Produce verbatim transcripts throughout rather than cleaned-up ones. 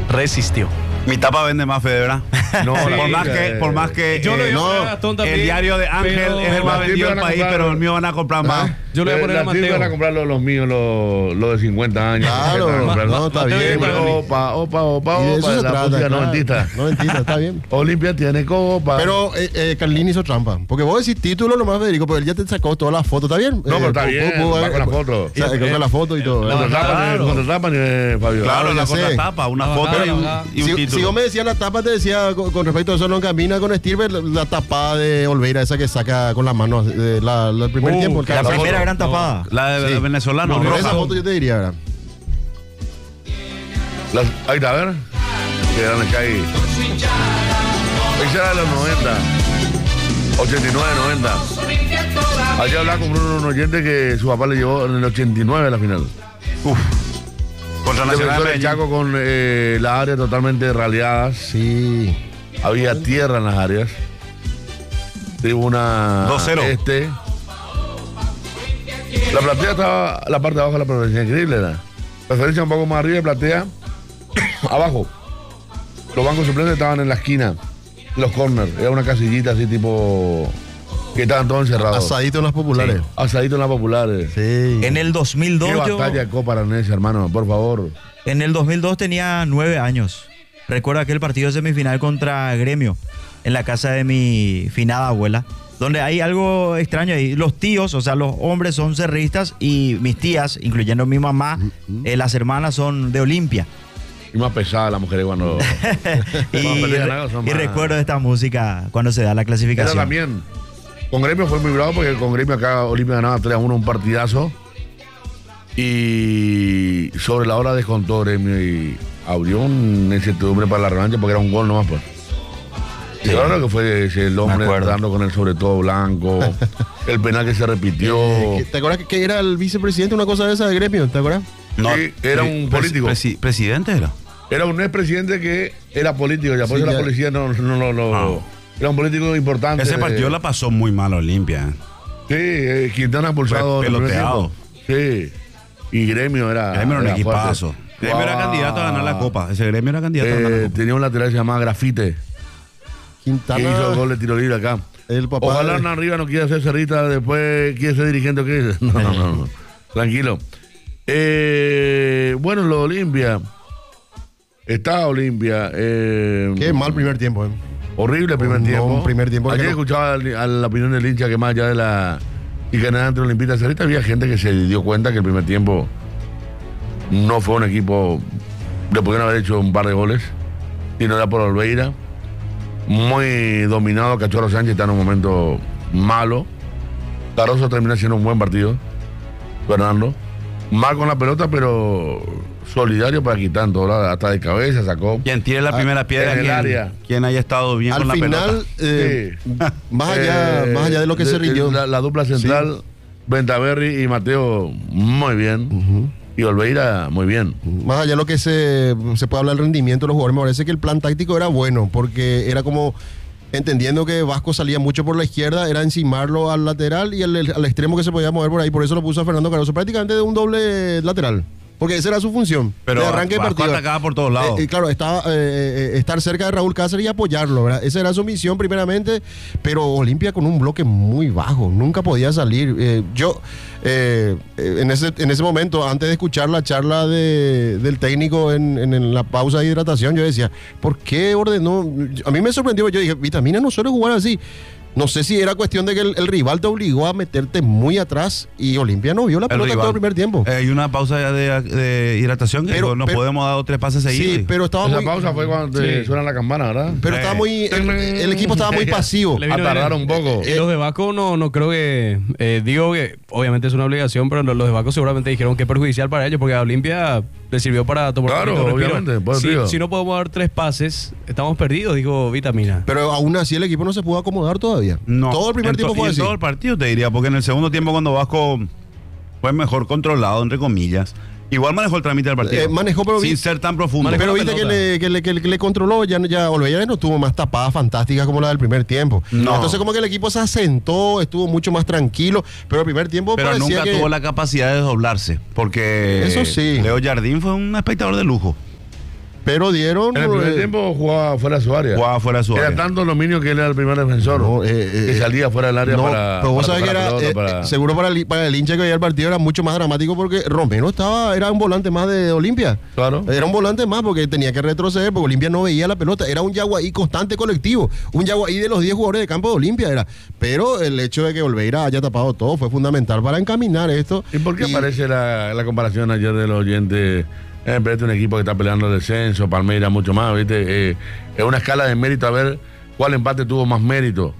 resistió. Mi tapa vende más, Fede, ¿verdad? No, por, la más única, que, eh, por más que Yo lo eh, iba a poner no, a Gastón también, el diario de Ángel pero- es el más La vendido del van a país, comprar- pero el mío van a comprar más. Yo le voy a poner a la tribu van a Mateo. comprar los, los míos, los, los de cincuenta años. Claro, Van a comprar, no, está Mateo bien. y para mí. Opa, opa, opa, Y de eso opa, se la trata, música claro. noventista. Noventista, está bien. Olimpia tiene copa. Pero eh, eh, Carlín hizo trampa. Porque vos decís título nomás, Federico, porque él ya te sacó todas las fotos, ¿está bien? No, pero está pu- bien, pu- pu- va con la pu- foto. O sea, con la foto y todo. Cuando ¿verdad? tapan, claro. cuando tapan, eh, Fabio. Claro, ya la sé. contratapa, una La foto bajada, y la un, bajada. y un Si, título. si vos me decías la tapa, te decía con, con respecto a eso, no camina con Stilber, la, la tapada de Olveira, esa que saca con las manos, eh, la, la- el primer Uh, tiempo. el la La cabezazo. primera gran tapada. La de Sí. venezolano, Pero roja. esa foto yo te diría, ¿verdad? Las, ahí está, a ver. Que eran acá ahí. Esa era de los noventa. ochenta y nueve, noventa. Ayer hablaba con Bruno, un oyente que su papá le llevó en el ochenta y nueve a la final. Contra Nacional de Defensor de Medellín. Chaco con eh, las áreas totalmente raleadas. Sí. Había tierra en las áreas. Tribuna dos cero. este. La platea estaba, la parte de abajo de la preferencia, increíble era. Preferencia un poco más arriba y platea abajo. Los bancos suplentes estaban en la esquina, los corners. Era una casillita así tipo que estaban todos encerrados. Asadito en las populares. Asadito en las populares. Sí. En el dos mil dos Qué yo, batalla de Copa Aranesa, hermano, por favor. en el dos mil dos tenía nueve años. Recuerdo aquel partido semifinal contra Gremio en la casa de mi finada abuela, donde hay algo extraño ahí. Los tíos, o sea, los hombres son cerristas y mis tías, incluyendo mi mamá, eh, las hermanas son de Olimpia. Y más pesada la mujer cuando. y cuando pelean re- algo, son y más- recuerdo esta música cuando se da la Era clasificación. también. Con Gremio fue muy bravo porque con Gremio acá Olimpia ganaba tres a uno un partidazo. Y sobre la hora descontó Gremio y abrió una incertidumbre para la revancha porque era un gol nomás, pues. Y claro que fue ese, el hombre acuerdo. dando con el sobre todo blanco, el penal que se repitió. Eh, ¿Te acuerdas que, que era el vicepresidente, una cosa de esa de gremio? ¿Te acuerdas? No, Sí, era un presi- político. presi- presidente era. Era un expresidente que era político, ya por Sí, eso la ya. policía no, no, no, no- Ah. era un político importante. Ese partido la pasó muy mal Olimpia. Sí, eh, Quintana expulsado. Fue en el primer peloteado. tiempo. Sí. Y Gremio era. Gremio era un fuerte. equipazo. Gremio era Guau. candidato a ganar la Copa. Ese Gremio era candidato a ganar la Eh, Copa. tenía un lateral que se llamaba Grafite, que hizo el Quintana, gol de tiro libre acá. el papá. Ojalá de- Hernán Rivas no quiera ser cerrita, después quiere ser dirigente o qué. No, no, no, no. Tranquilo. Eh, bueno, lo de Olimpia. Está Olimpia. Eh, Qué mal primer tiempo, ¿eh? Horrible primer No, tiempo. un primer tiempo Ayer que no- escuchaba al- a la opinión del hincha que más allá de la y ganar entre Olimpista Cerrita, había gente que se dio cuenta que el primer tiempo no fue un equipo, le pudieron haber hecho un par de goles, y no era por Olveira. Muy dominado, Cachorro Sánchez está en un momento malo. Caroso termina siendo un buen partido, Fernando. Mal con la pelota, pero solidario para quitar en todo lado, hasta de cabeza sacó. Quien tire la Ah, primera piedra, en el quien, área. quien haya estado bien Al con la final, pelota. eh, Sí. más, allá, Eh, más allá de lo que se rilló. La, la dupla central, Ventaverri y Mateo, muy bien. Y Olveira, muy bien. Más allá de lo que se, se puede hablar del rendimiento de los jugadores, me parece que el plan táctico era bueno, porque era como entendiendo que Vasco salía mucho por la izquierda, era encimarlo al lateral y al, al extremo que se podía mover por ahí. Por eso lo puso a Fernando Caroso prácticamente de un doble lateral. Porque esa era su función. Pero de arranque de Vasco partido. atacaba por todos lados. Eh, eh, claro, estaba, eh, eh, estar cerca de Raúl Cáceres y apoyarlo, ¿verdad? Esa era su misión primeramente, pero Olimpia con un bloque muy bajo, nunca podía salir. Eh, yo, eh, eh, en, ese, en ese momento, antes de escuchar la charla de, del técnico en, en- en la pausa de hidratación, yo decía, ¿por qué ordenó? A mí me sorprendió, yo dije, Vitamina no suele jugar así. No sé si era cuestión de que el, el rival te obligó a meterte muy atrás y Olimpia no vio la El pelota rival. todo el primer tiempo. Eh, Hay una pausa ya de, de hidratación que Pero- dijo, no pero- podemos dar tres pases seguidos. Sí, pero estaba Esa muy... pausa fue cuando te Sí. suena la campana, ¿verdad? Pero Eh, estaba muy... El, el equipo estaba muy pasivo. Le A vino tardar bien. un poco. Y los de Vasco no, no creo que... eh, digo que obviamente es una obligación, pero los de Vasco seguramente dijeron que es perjudicial para ellos, porque a Olimpia le sirvió para tomar Claro, un poquito de respiro. obviamente, por el si, frío. si no podemos dar tres pases, estamos perdidos, dijo Vitamina. Pero aún así el equipo no se pudo acomodar todavía. No, Todo el primer en tiempo to- fue y en así. todo el partido te diría, porque en el segundo tiempo cuando Vasco fue mejor controlado, entre comillas, igual manejó el trámite del partido. Eh, manejó, pero sin vi- ser tan profundo. manejó Pero la viste que pelota. le, que, le, que le- que le controló, ya, ya Olveira no tuvo más tapadas fantásticas como la del primer tiempo. No. Entonces como que el equipo se asentó, estuvo mucho más tranquilo, pero el primer tiempo Pero parecía nunca que... tuvo la capacidad de doblarse, porque Eso sí. Leo Jardín fue un espectador de lujo. pero dieron... En el primer eh, tiempo jugaba fuera de su área. Jugaba fuera de su Era área. tanto dominio que él era el primer defensor. No, eh, eh, que salía fuera del área no, para. pero vos para sabés que tocar era, la pelota, eh, para- eh, seguro para el, para el hincha que veía el partido era mucho más dramático porque Romero estaba, era un volante más de Olimpia. Claro. Era un volante más porque tenía que retroceder porque Olimpia no veía la pelota. Era un Yaguaí constante colectivo. Un Yaguaí de los diez jugadores de campo de Olimpia era. Pero el hecho de que Olveira haya tapado todo fue fundamental para encaminar esto. ¿Y por qué aparece la, la comparación ayer de los oyentes? Eh, en vez de un equipo que está peleando el descenso, Palmeiras mucho más, ¿viste? Eh, es una escala de mérito a ver cuál empate tuvo más mérito.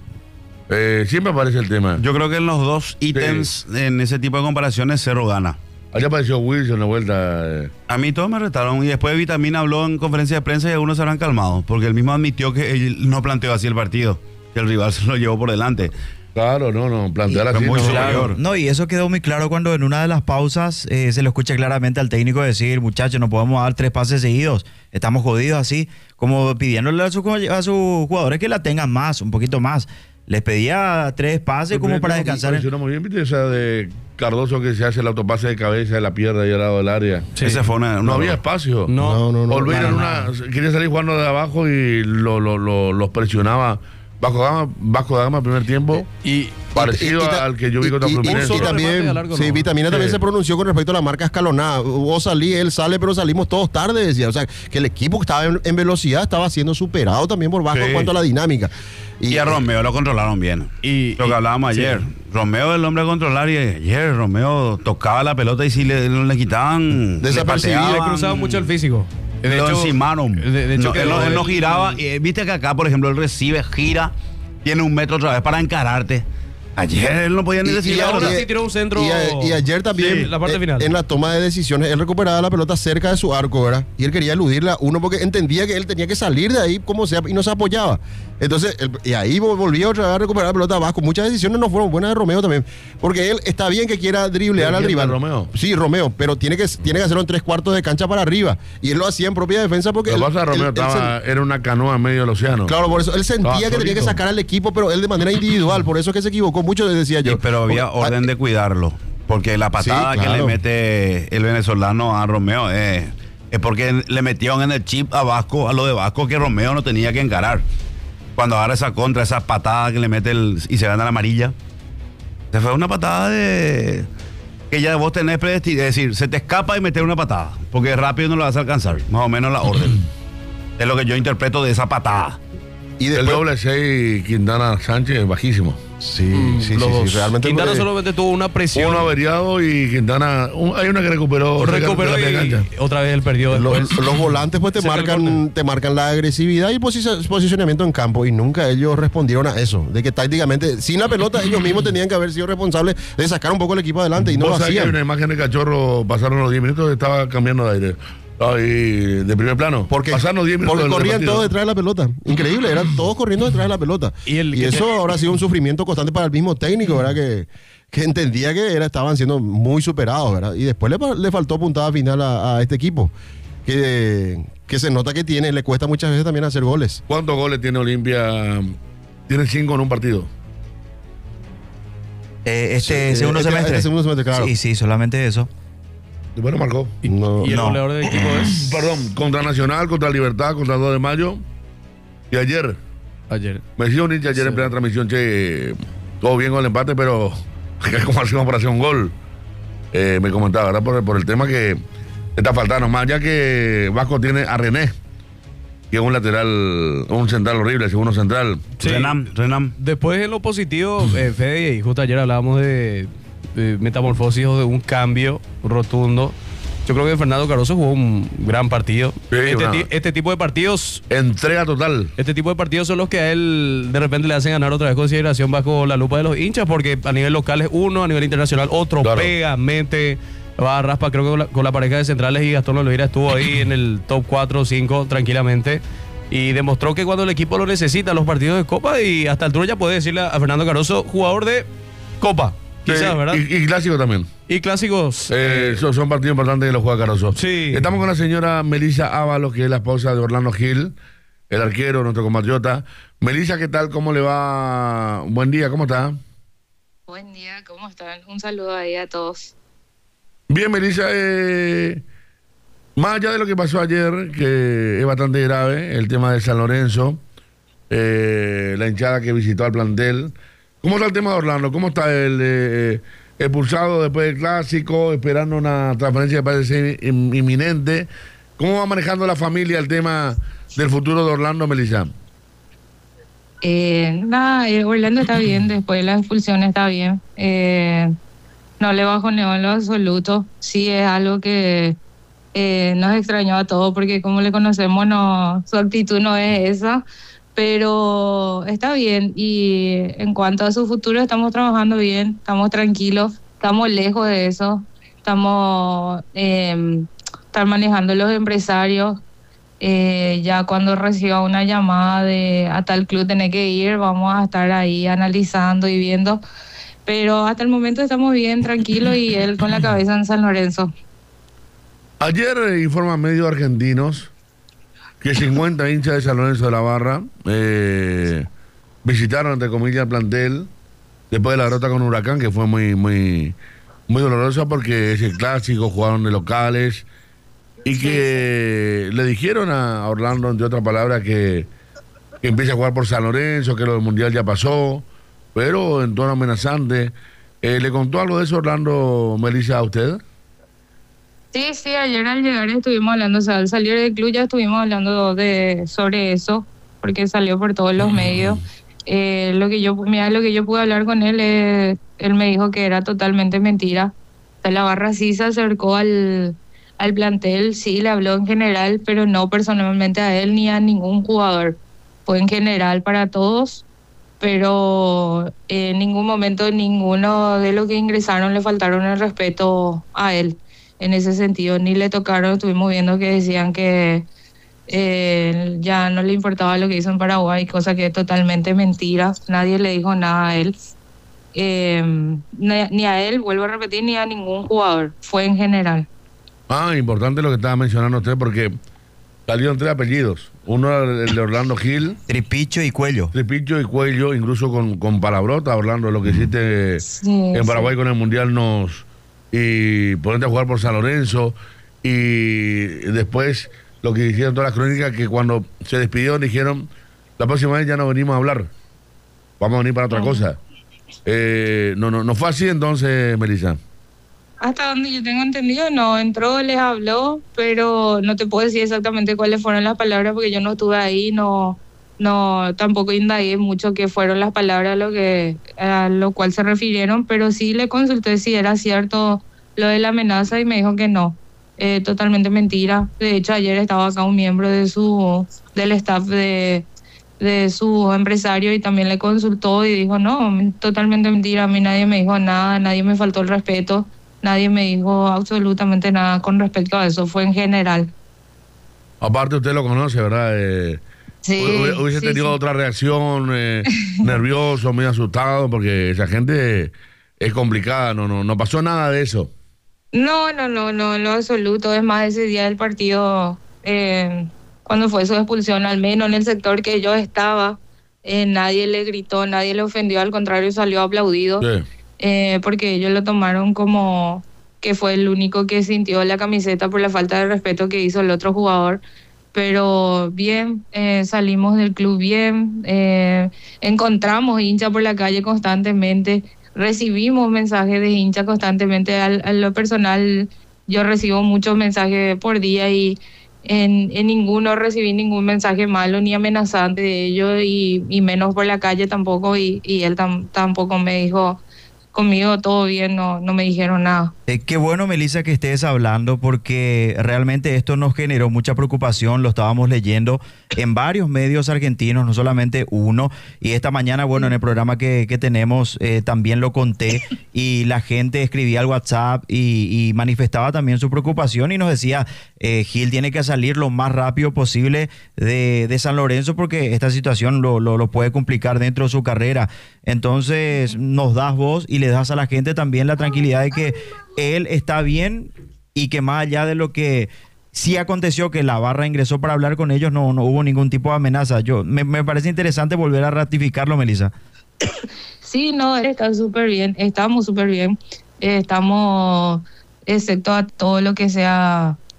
Eh, siempre aparece el tema. Yo creo que en los dos ítems, en ese tipo de comparaciones, Cerro gana. Allá apareció Wilson de vuelta. eh. A mí todos me retaron y después Vitamina habló en conferencia de prensa y algunos se habrán calmado, porque él mismo admitió que él no planteó así el partido, que el rival se lo llevó por delante. Claro, no, no, plantear Y fue así. muy no, superior. No, y eso quedó muy claro cuando en una de las pausas eh, se lo escucha claramente al técnico decir, muchachos, no podemos dar tres pases seguidos, estamos jodidos así, como pidiéndole a sus a sus jugadores que la tengan más, un poquito más. Les pedía tres pases El como primer para tiempo descansar. funcionó muy bien, ¿viste? Esa de Cardoso que se hace el autopase de cabeza de la pierna ahí al lado del área. Sí. Ese fue una, No una- había espacio. No, No, no, no. Olveira en una, quería salir jugando de abajo y lo, lo, lo- los presionaba. Vasco da Gama, Vasco da Gama primer tiempo, Y parecido Y- y- y ta- al que yo vi y- contra y- y- Fluminense. y solo remate también, al arco, sí, no. Vitamina Sí. también se pronunció con respecto a la marca escalonada. Vos salí, él sale, pero salimos todos tarde, decía. O sea, que el equipo que estaba en, en velocidad estaba siendo superado también por Vasco Sí. en cuanto a la dinámica. Y a Romeo lo controlaron bien. Y- lo que y- hablábamos sí. ayer. Romeo es el hombre a controlar y ayer Romeo tocaba la pelota y si le, le quitaban, Desapercibido, le le pateaban, cruzaba mucho el físico. De lo hecho, encimaron. De, de hecho, no, él, quedó no, él no el- giraba. Y, eh, viste que acá, por ejemplo, él recibe, gira, tiene un metro otra vez para encararte. Ayer él no podía ni Y- decir y la ahora verdad. sí tiró un centro. Y, a- y ayer también, Sí, la parte eh, final. en la toma de decisiones, él recuperaba la pelota cerca de su arco, ¿verdad? Y él quería eludirla, uno porque entendía que él tenía que salir de ahí como sea y no se apoyaba. Entonces, él- y ahí vol- volvía otra vez a recuperar la pelota abajo. Muchas decisiones no fueron buenas de Romeo también. Porque él está bien que quiera driblear ¿Pero al quién, rival. Romeo? Sí, Romeo, pero tiene que, tiene que hacerlo en tres cuartos de cancha para arriba. Y él lo hacía en propia defensa porque Lo él, que pasa, él- Romeo él se- estaba, era una canoa en medio del océano. Claro, por eso él sentía Estaba que tenía que solito. sacar al equipo, pero él de manera individual. Por eso es que se equivocó mucho, le decía yo. Sí, pero había Porque- orden de cuidarlo. Porque la patada Sí, que le claro. mete el venezolano a Romeo eh, es porque le metieron en el chip a Vasco, a lo de Vasco, que Romeo no tenía que encarar. Cuando agarra esa contra, esa patada que le mete el, y se gana la amarilla. Se fue una patada de. Que ya vos tenés predestinado. Es decir, se te escapa y meter una patada. Porque rápido no lo vas a alcanzar. Más o menos la orden. Es lo que yo interpreto de esa patada. Y El después, doble seis Quintana Sánchez bajísimo. Sí, sí, sí, Los sí, dos. realmente. Quintana eh, solamente tuvo una presión. Uno averiado y Quintana. un- hay una que recuperó. recuperó de la y cancha. otra vez él perdió después. Los, los volantes pues te Se fue el marcan, corte. te marcan la agresividad y posi- posicionamiento en campo y nunca ellos respondieron a eso, de que tácticamente sin la pelota ellos mismos tenían que haber sido responsables de sacar un poco el equipo adelante y no lo Vos sabés que hay hacían. una imagen de Cachorro, pasaron los diez minutos, estaba cambiando de aire. Ahí, de primer plano. Porque, pasaron los diez minutos. porque del corrían partido. todos detrás de la pelota. Increíble, eran todos corriendo detrás de la pelota. Y el- Y eso habrá sido un sufrimiento constante para el mismo técnico, ¿verdad? Que, que entendía que era, estaban siendo muy superados, ¿verdad? Y después le, fa- le faltó puntada final a, a este equipo, que, que se nota que tiene, le cuesta muchas veces también hacer goles. ¿Cuántos goles tiene Olimpia? Tiene cinco en un partido. Eh, este Sí, segundo este- semestre. este segundo semestre, claro. Sí, sí, solamente eso. Y bueno, marcó. Y, No. y el No. goleador del equipo es. Perdón, contra Nacional, contra Libertad, contra el dos de mayo. Y ayer, Ayer. me decía un hincha ayer Sí. en plena transmisión, che, todo bien con el empate, pero ¿cómo hacemos para hacer un gol? Eh, me comentaba, ¿verdad? Por, por el tema que está faltando más, ya que Vasco tiene a René, que es un lateral, un central horrible, segundo central. Sí. Renam, Renam. Después en lo positivo, eh, Fede, y justo ayer hablábamos de, de metamorfosis o de un cambio rotundo. Yo creo que Fernando Cardoso jugó un gran partido. Sí, este, una- ti- este tipo de partidos, Entrega total. este tipo de partidos son los que a él de repente le hacen ganar otra vez consideración bajo la lupa de los hinchas, porque a nivel local es uno, a nivel internacional otro, Claro. pega, mete, va a raspa, creo que con la, con la pareja de centrales y Gastón Oliveira estuvo ahí en el top cuatro o cinco tranquilamente. Y demostró que cuando el equipo lo necesita, los partidos de Copa, y hasta altura ya puede decirle a Fernando Cardoso, jugador de Copa, quizás, Sí, ¿verdad? Y, y clásico también. Y clásicos. Eh, son, son partidos importantes que los juega Caroso. Sí. Estamos con la señora Melissa Ábalos, que es la esposa de Orlando Gil, el arquero, nuestro compatriota. Melissa, ¿qué tal? ¿Cómo le va? Buen día, ¿cómo está? Buen día, ¿cómo están? Un saludo ahí a todos. Bien, Melissa. Eh, Más allá de lo que pasó ayer, que es bastante grave, el tema de San Lorenzo, eh, la hinchada que visitó al plantel. ¿Cómo está el tema de Orlando? ¿Cómo está el eh, expulsado después del clásico, esperando una transferencia que parece in- inminente? ¿Cómo va manejando la familia el tema del futuro de Orlando, Melissa? Eh, nada, eh, Orlando está bien, después de la expulsión está bien. Eh, no le bajoneó en lo absoluto. Sí, es algo que eh, nos extrañó a todos porque como le conocemos, no, su actitud no es esa. Pero está bien y en cuanto a su futuro estamos trabajando bien, estamos tranquilos, estamos lejos de eso, estamos eh, están manejando los empresarios. Eh, ya cuando reciba una llamada de a tal club tenés que ir, vamos a estar ahí analizando y viendo, pero hasta el momento estamos bien, tranquilos y él con la cabeza en San Lorenzo. Ayer eh, informan medios argentinos que cincuenta hinchas de San Lorenzo de la Barra eh, visitaron, entre comillas, el plantel después de la derrota con Huracán, que fue muy, muy, muy dolorosa porque es el clásico, jugaron de locales, y que le dijeron a Orlando, entre otras palabras, que, que empiece a jugar por San Lorenzo, que lo del Mundial ya pasó, pero en tono amenazante. Eh, ¿Le contó algo de eso Orlando, Melissa, a usted? Sí, sí, ayer al llegar estuvimos hablando, o sea, al salir del club ya estuvimos hablando de sobre eso, porque salió por todos los medios. Eh, lo que yo, mira, lo que yo pude hablar con él, eh, él me dijo que era totalmente mentira. O sea, la Barra sí se acercó al, al plantel, sí le habló en general, pero no personalmente a él ni a ningún jugador. Fue en general para todos, pero en ningún momento ninguno de los que ingresaron le faltaron el respeto a él. En ese sentido, ni le tocaron, estuvimos viendo que decían que eh, ya no le importaba lo que hizo en Paraguay, cosa que es totalmente mentira, nadie le dijo nada a él, eh, ni, ni a él, vuelvo a repetir, ni a ningún jugador, fue en general. Ah, importante lo que estaba mencionando usted, porque salieron tres apellidos, uno era el de Orlando Gil, Tripicho y Cuello. Tripicho y Cuello, incluso con, con palabrota, Orlando, lo que hiciste Sí, en Paraguay sí. con el Mundial nos... y ponerte a jugar por San Lorenzo, y después lo que dijeron todas las crónicas, que cuando se despidieron dijeron, la próxima vez ya no venimos a hablar, vamos a venir para otra Ah. cosa. Eh, no, no, no fue así entonces, Melissa. Hasta donde yo tengo entendido, no, entró, les habló, pero no te puedo decir exactamente cuáles fueron las palabras porque yo no estuve ahí, no, no, tampoco indagué mucho qué fueron las palabras a lo que, a lo cual se refirieron, pero sí le consulté si era cierto lo de la amenaza y me dijo que no, eh, totalmente mentira. De hecho, ayer estaba acá un miembro de su, del staff de, de su empresario y también le consultó y dijo, no, totalmente mentira, a mí nadie me dijo nada, nadie me faltó el respeto. Nadie me dijo absolutamente nada con respecto a eso, fue en general. Aparte usted lo conoce, ¿verdad? Eh, Sí, hu- hubiese sí, tenido sí. otra reacción, eh, nervioso, muy asustado, porque esa gente es complicada, no, no, no pasó nada de eso. No, no, no, no, en lo absoluto. Es más, ese día del partido, eh, cuando fue su expulsión, al menos en el sector que yo estaba, eh, nadie le gritó, nadie le ofendió, al contrario, salió aplaudido. Sí. Eh, porque ellos lo tomaron como que fue el único que sintió la camiseta por la falta de respeto que hizo el otro jugador. Pero bien, eh, salimos del club bien, eh, encontramos hinchas por la calle constantemente, recibimos mensajes de hinchas constantemente. Al, a lo personal, yo recibo muchos mensajes por día y en, en ninguno recibí ningún mensaje malo ni amenazante de ellos y, y menos por la calle tampoco. Y, y él tam, tampoco me dijo, conmigo todo bien, no, no me dijeron nada. Eh, qué bueno, Melissa, que estés hablando porque realmente esto nos generó mucha preocupación, lo estábamos leyendo en varios medios argentinos, no solamente uno, y esta mañana, bueno, en el programa que, que tenemos eh, también lo conté y la gente escribía al WhatsApp y, y manifestaba también su preocupación y nos decía, eh, Gil tiene que salir lo más rápido posible de, de San Lorenzo porque esta situación lo, lo, lo puede complicar dentro de su carrera. Entonces nos das voz y le das a la gente también la tranquilidad de que él está bien y que más allá de lo que sí aconteció, que la Barra ingresó para hablar con ellos, no, no hubo ningún tipo de amenaza. Yo me, me parece interesante volver a ratificarlo, Melissa. Sí, no, él está súper bien, estamos súper bien, eh, estamos, excepto a todo lo que sea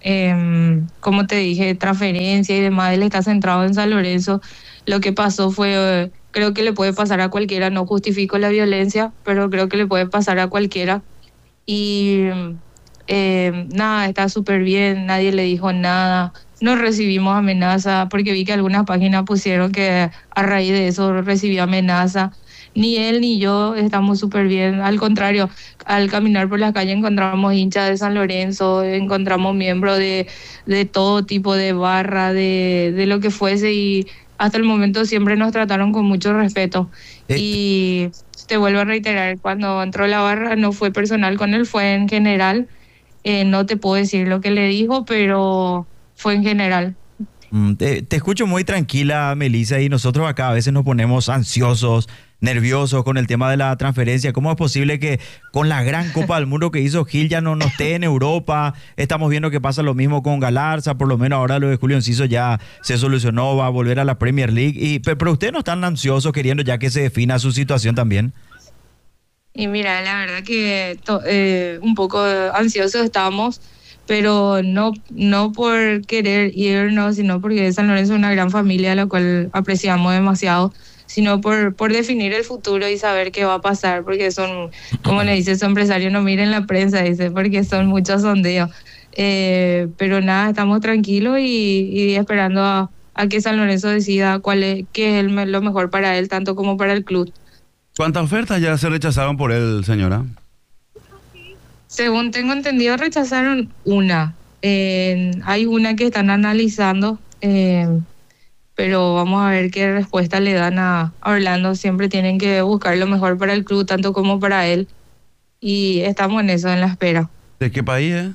Eh, como te dije, transferencia y demás, él está centrado en San Lorenzo. Lo que pasó fue, eh, creo que le puede pasar a cualquiera, no justifico la violencia, pero creo que le puede pasar a cualquiera. Y eh, nada, está súper bien, nadie le dijo nada, no recibimos amenaza, porque vi que algunas páginas pusieron que a raíz de eso recibí amenaza. Ni él ni yo estamos súper bien, al contrario, al caminar por la calle encontramos hinchas de San Lorenzo, encontramos miembros de, de todo tipo de barra, de, de lo que fuese, y hasta el momento siempre nos trataron con mucho respeto. Eh. Y te vuelvo a reiterar, cuando entró la barra no fue personal con él, fue en general. Eh, no te puedo decir lo que le dijo, pero fue en general. Mm, Te, te escucho muy tranquila, Melissa, y nosotros acá a veces nos ponemos ansiosos, nerviosos con el tema de la transferencia. ¿Cómo es posible que con la gran Copa del Mundo que hizo Gil ya no, no esté en Europa? Estamos viendo que pasa lo mismo con Galarza, por lo menos ahora lo de Julio Enciso ya se solucionó, va a volver a la Premier League. Y, pe- pero ustedes no están ansiosos queriendo ya que se defina su situación también. Y mira, la verdad que to- eh, un poco ansiosos estamos, pero no, no por querer irnos, sino porque San Lorenzo es una gran familia, la cual apreciamos demasiado, sino por, por definir el futuro y saber qué va a pasar, porque son, como le dice su empresario, no miren la prensa, dice, porque son muchos sondeos. Eh, pero nada, estamos tranquilos y, y esperando a, a que San Lorenzo decida cuál es, qué es el me- lo mejor para él, tanto como para el club. ¿Cuántas ofertas ya se rechazaron por él, señora? Según tengo entendido, rechazaron una. Eh, hay una que están analizando, eh, pero vamos a ver qué respuesta le dan a, a Orlando. Siempre tienen que buscar lo mejor para el club, tanto como para él. Y estamos en eso, en la espera. ¿De qué país es?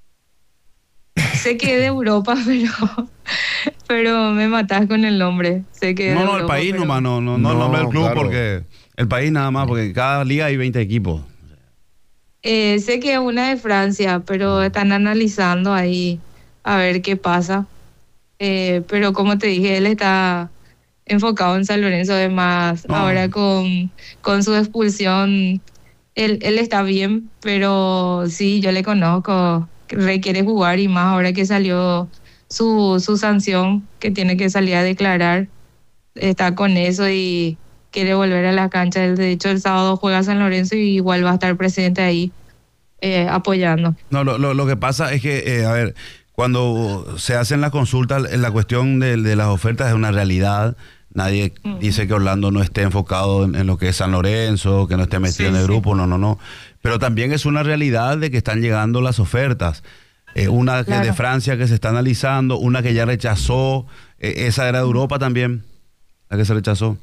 Sé que es de Europa, pero, pero me matás con el nombre. Sé que es No, de no, el Europa, país pero- nomás, no, no, no el No, nombre del club, claro. porque el país nada más, porque en cada liga hay veinte equipos. Eh, sé que es una de Francia, pero están analizando ahí a ver qué pasa. Eh, pero como te dije, él está enfocado en San Lorenzo, además, No. ahora con, con su expulsión, él, él está bien, pero sí, yo le conozco, requiere jugar y más ahora que salió su, su sanción, que tiene que salir a declarar, está con eso y quiere volver a la cancha. Él, de hecho, el sábado juega San Lorenzo y igual va a estar presente ahí eh, apoyando. No, lo, lo, lo que pasa es que, eh, a ver, cuando se hacen las consultas, la cuestión de, de las ofertas es una realidad. Nadie Mm. dice que Orlando no esté enfocado en, en lo que es San Lorenzo, que no esté metido Sí, en el sí. grupo, no, no, no. Pero también es una realidad de que están llegando las ofertas. Eh, una que Claro. de Francia que se está analizando, una que ya rechazó, eh, esa era de Europa también, la que se rechazó.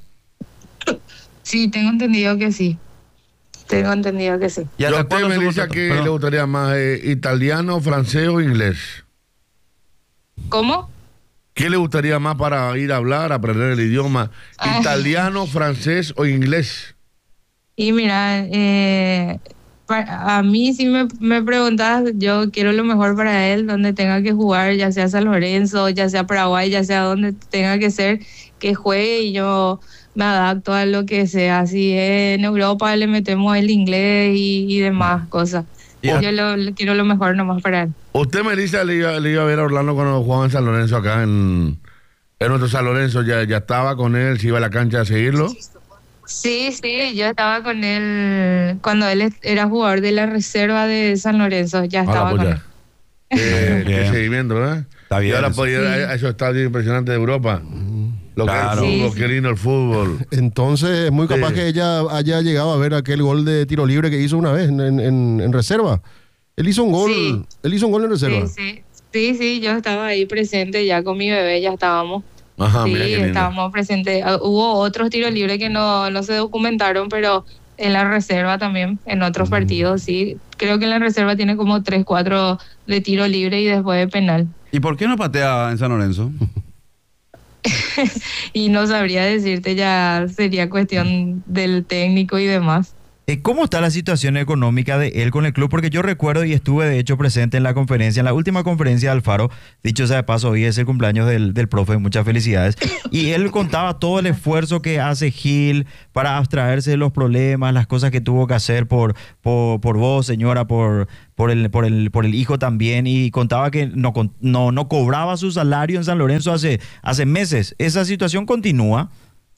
Sí, tengo entendido que sí. Tengo entendido que sí. ¿Y ¿Y a hasta usted cuándo me su dice contrato? que Perdón. le gustaría más eh, italiano, francés o inglés? ¿Cómo? ¿Qué le gustaría más para ir a hablar, aprender el idioma? Ah. ¿Italiano, francés o inglés? Y mira, eh, pa- a mí si me, me preguntas, yo quiero lo mejor para él, donde tenga que jugar, ya sea San Lorenzo, ya sea Paraguay, ya sea donde tenga que ser, que juegue y yo me adapto a lo que sea. Si es en Europa le metemos el inglés y, y demás cosas. Y a- Yo lo, le quiero lo mejor nomás para él. ¿Usted, Melissa, le iba, le iba a ver a Orlando cuando jugaba en San Lorenzo acá en, en nuestro San Lorenzo? ¿Ya, ya estaba con él? ¿Se iba a la cancha a seguirlo? Sí, sí, yo estaba con él cuando él es- era jugador de la reserva de San Lorenzo, ya Hola, estaba pues con ya. él. Eh, Bien. qué seguimiento, ¿verdad? Está bien Y ahora eso. puede ir a, Sí. a esos estadios impresionantes de Europa. Lo que Claro. es el Sí, fútbol, sí. qué lindo el fútbol. Entonces es muy capaz Sí. que ella haya llegado a ver aquel gol de tiro libre que hizo una vez en, en- en- en reserva. Él hizo un gol, Sí. él hizo un gol en reserva. Sí, sí, sí, sí, yo estaba ahí presente ya con mi bebé, ya estábamos. Ajá, sí, mira qué lindo. estábamos presentes. Ah, hubo otros tiros libres que no, no se documentaron, pero en la reserva también, en otros Mm. partidos, sí. Creo que en la reserva tiene como tres, cuatro de tiro libre y después de penal. ¿Y por qué no patea en San Lorenzo? Y no sabría decirte, ya sería cuestión del técnico y demás. Eh, ¿Cómo está la situación económica de él con el club? Porque yo recuerdo y estuve de hecho presente en la conferencia, en la última conferencia de Alfaro, dicho sea de paso, hoy es el cumpleaños del, del profe, muchas felicidades, y él contaba todo el esfuerzo que hace Gil para abstraerse de los problemas, las cosas que tuvo que hacer por, por, por vos, señora, por, por, el, por, el, por el hijo también, y contaba que no, con- no, no cobraba su salario en San Lorenzo hace, hace meses. ¿Esa situación continúa?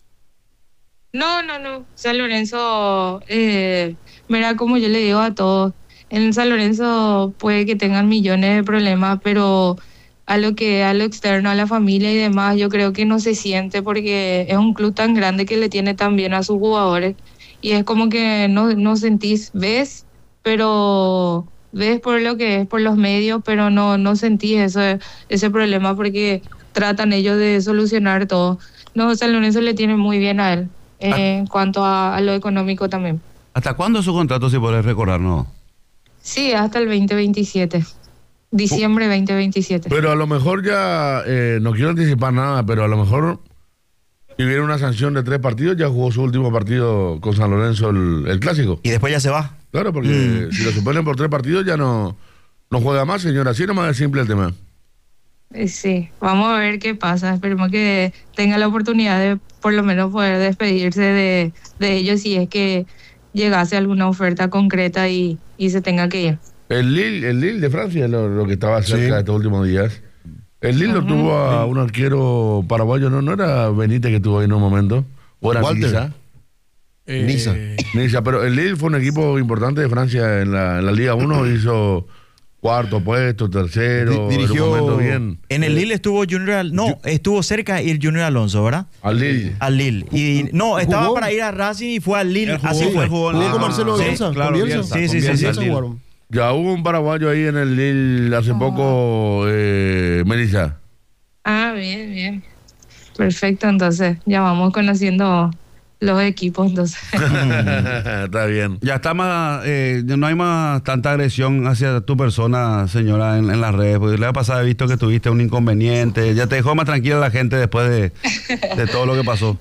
No, no, no. San Lorenzo, eh, mira, como yo le digo a todos, en San Lorenzo puede que tengan millones de problemas, pero a lo que a lo externo, a la familia y demás, yo creo que no se siente porque es un club tan grande que le tiene tan bien a sus jugadores y es como que no, no sentís, ves, pero ves por lo que es, por los medios, pero no, no sentís ese, ese problema porque tratan ellos de solucionar todo. No, San Lorenzo le tiene muy bien a él. Eh, en cuanto a, a lo económico también. ¿Hasta cuándo es su contrato, si podés recordarnos? Sí, hasta el veinte veintisiete. Diciembre veinte veintisiete. Pero a lo mejor ya, eh, no quiero anticipar nada, pero a lo mejor si viene una sanción de tres partidos, ya jugó su último partido con San Lorenzo, el, el clásico. Y después ya se va. Claro, porque si lo suspenden por tres partidos ya no, no juega más, señora. Así nomás es simple el tema. Eh, Sí, vamos a ver qué pasa. Esperemos que tenga la oportunidad de por lo menos poder despedirse de, de ellos si es que llegase alguna oferta concreta y, y se tenga que ir. El Lille, el Lille de Francia, lo, lo que estaba cerca Sí. de estos últimos días. El Lille lo tuvo a un arquero paraguayo, ¿no? ¿No era Benítez que tuvo ahí en un momento? ¿O era Walter. Niza? Eh, Niza. Niza, pero el Lille fue un equipo importante de Francia en la, en la Liga uno, hizo cuarto puesto, tercero, Di- dirigió- en un momento bien. En el Lille estuvo Junior, Al- no, estuvo cerca de ir Junior Alonso, ¿verdad? Al Lille. Al Lille. Y no, estaba ¿Jugó? para ir a Racing y fue al Lille. Él jugó, Así él fue. jugó en Jugó la- con Marcelo sí, Bielsa. claro, con Bielsa. Bielsa, Sí, con sí, sí, Bielsa sí, al Bielsa Lille. jugaron. Ya hubo un paraguayo ahí en el Lille hace poco, eh, Melissa. Ah, bien, bien. Perfecto, entonces ya vamos conociendo los equipos, entonces. Está bien. Ya está más, eh, ya no hay más tanta agresión hacia tu persona, señora, en, en las redes. Porque la vez pasada he visto que tuviste un inconveniente. Ya te dejó más tranquila la gente después de, de todo lo que pasó.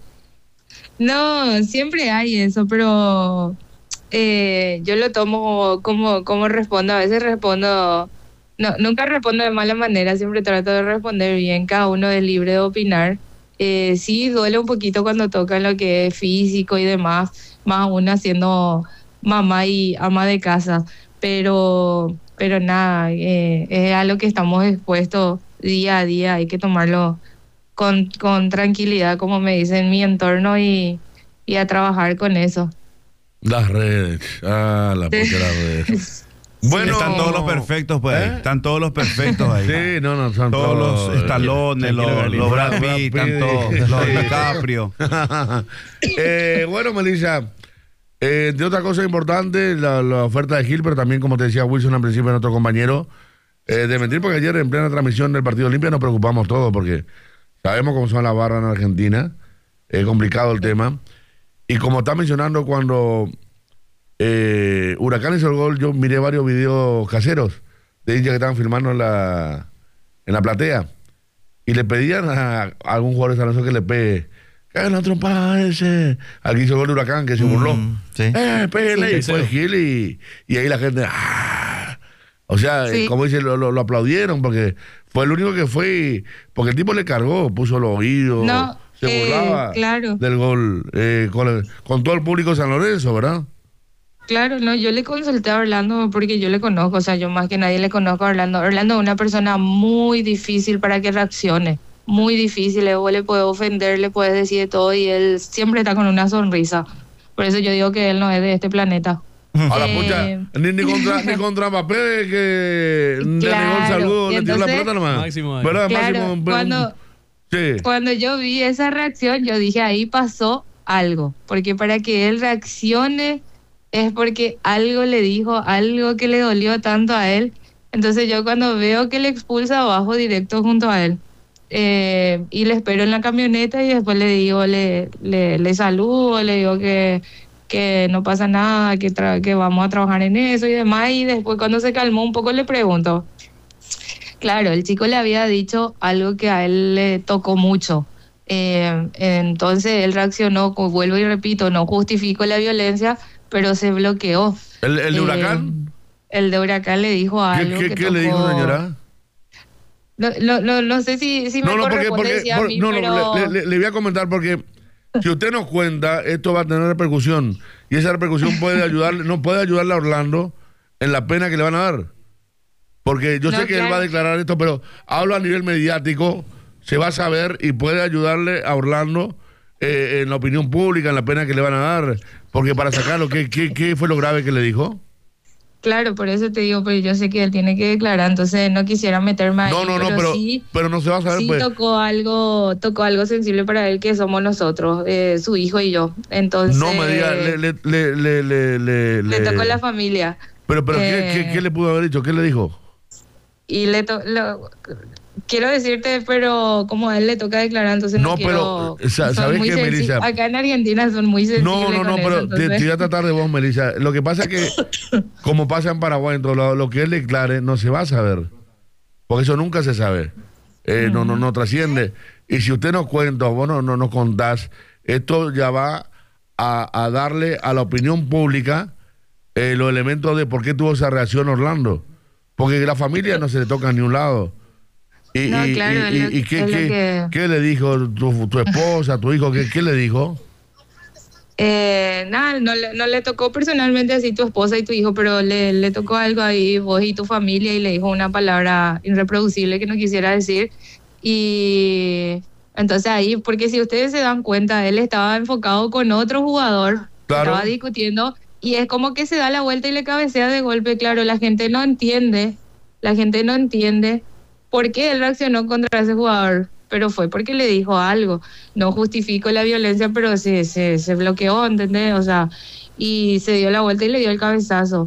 No, siempre hay eso, pero eh, yo lo tomo como, como respondo. A veces respondo, no, nunca respondo de mala manera, siempre trato de responder bien. Cada uno es libre de opinar. Eh, sí, duele un poquito cuando toca lo que es físico y demás, más aún siendo mamá y ama de casa, pero, pero nada, eh, es a lo que estamos expuestos día a día, hay que tomarlo con, con tranquilidad, como me dicen mi entorno, y, y a trabajar con eso. Las redes. Ah, la puta de las redes. Bueno, Están todos los perfectos, pues. ¿Eh? Están todos los perfectos ahí. Sí, no, no, son Todos los Stallone, Tranquilo, los, Carlito. los Brad Brad Pitt, Pitt. están todos, los DiCaprio. eh, bueno, Melissa, eh, de otra cosa importante, la, la oferta de Gil, pero también, como te decía Wilson al principio, nuestro compañero, eh, de mentir, porque ayer en plena transmisión del Partido Olimpia nos preocupamos todos, porque sabemos cómo son las barras en Argentina, es complicado el tema, y como está mencionando, cuando eh, Huracán hizo el gol, yo miré varios videos caseros de hinchas que estaban filmando en la, en la platea, y le pedían a, a algún jugador de San Lorenzo que le pegue. ¡Que la trompa ese! Aquí hizo el gol de Huracán, que se burló. Mm, sí. ¡Eh, pégale! Sí, Y fue sí. Gil y, y ahí la gente... ¡ah! O sea, Sí. eh, como dice, lo, lo- lo aplaudieron porque fue el único que fue... y- porque el tipo le cargó, puso los oídos, No, se eh, burlaba claro. del gol eh, con, el- con todo el público de San Lorenzo, ¿verdad? Claro, no, yo le consulté a Orlando porque yo le conozco, o sea, yo más que nadie le conozco a Orlando. Orlando es una persona muy difícil para que reaccione, muy difícil, eh, vos le puedes ofender, le puedes decir de todo y él siempre está con una sonrisa. Por eso yo digo que él no es de este planeta. A la Eh, pucha, ni, ni contra, ni contra Mbappé, que le negó el Claro, saludo, y le tiró la entonces- pelota nomás. Máximo ahí. ¿Verdad? Claro, Máximo, un- cuando- Sí. Cuando yo vi esa reacción, yo dije, ahí pasó algo, porque para que él reaccione es porque algo le dijo, algo que le dolió tanto a él. Entonces yo cuando veo que le expulsa, bajo directo junto a él. Eh, y le espero en la camioneta y después le digo, le, le, le saludo, le digo que, que no pasa nada, que, tra- que vamos a trabajar en eso y demás. Y después cuando se calmó un poco le pregunto. Claro, el chico le había dicho algo que a él le tocó mucho. Eh, entonces él reaccionó, como vuelvo y repito, no justifico la violencia, pero se bloqueó. ¿El, el de Eh, Huracán? El de Huracán le dijo ¿Qué, algo qué, que qué le dijo, tocó- señora? No, no, no, no sé si, si me No, no, porque, corresponde porque decir a por- mí, no, no, pero... le, le- le voy a comentar porque si usted nos cuenta, esto va a tener repercusión y esa repercusión puede ayudarle, no puede ayudarle a Orlando en la pena que le van a dar. Porque yo No, sé que él claro. va a declarar esto, pero hablo a nivel mediático, se va a saber y puede ayudarle a Orlando eh, en la opinión pública, en la pena que le van a dar. Porque para sacarlo, ¿qué, qué, qué fue lo grave que le dijo? Claro, por eso te digo, pero yo sé que él tiene que declarar, entonces no quisiera meterme ahí. No, no, no, pero, sí, pero no se va a saber. sí Pues, tocó algo, tocó algo sensible para él, que somos nosotros, eh, su hijo y yo. Entonces, no me diga, le, le, le, le, le, le- le tocó la familia. Pero, pero ¿qué, Eh, qué, qué le pudo haber dicho? ¿Qué le dijo? Y le to- lo- quiero decirte, pero como a él le toca declarar, entonces no, No, quiero... pero, sa- son ¿sabes muy qué, sensi- Melissa? Acá en Argentina son muy sensibles No, no, no, con eso, pero te, entonces- te voy a tratar de vos, Melissa. Lo que pasa es que, como pasa en Paraguay, en todo lado, lo que él declare no se va a saber. Porque eso nunca se sabe. Eh, No, no, no trasciende. Y si usted nos cuenta, o vos no, no nos contás, esto ya va a, a darle a la opinión pública eh, los elementos de por qué tuvo esa reacción Orlando. Porque la familia no se le toca a ni un lado. Y, No, y- claro, y- es lo- y- y qué, es lo qué- que- qué le dijo tu, tu esposa, tu hijo? ¿Qué, qué le dijo? Eh, nada, no, le- no le tocó personalmente así tu esposa y tu hijo, pero le, le tocó algo ahí, vos y tu familia, y le dijo una palabra irreproducible que no quisiera decir. Y entonces ahí, porque si ustedes se dan cuenta, él estaba enfocado con otro jugador, Claro. estaba discutiendo, y es como que se da la vuelta y le cabecea de golpe. Claro, la gente no entiende, la gente no entiende por qué él reaccionó contra ese jugador, pero fue porque le dijo algo. No justifico la violencia, pero se, se, se bloqueó, ¿entendés? O sea, y se dio la vuelta y le dio el cabezazo.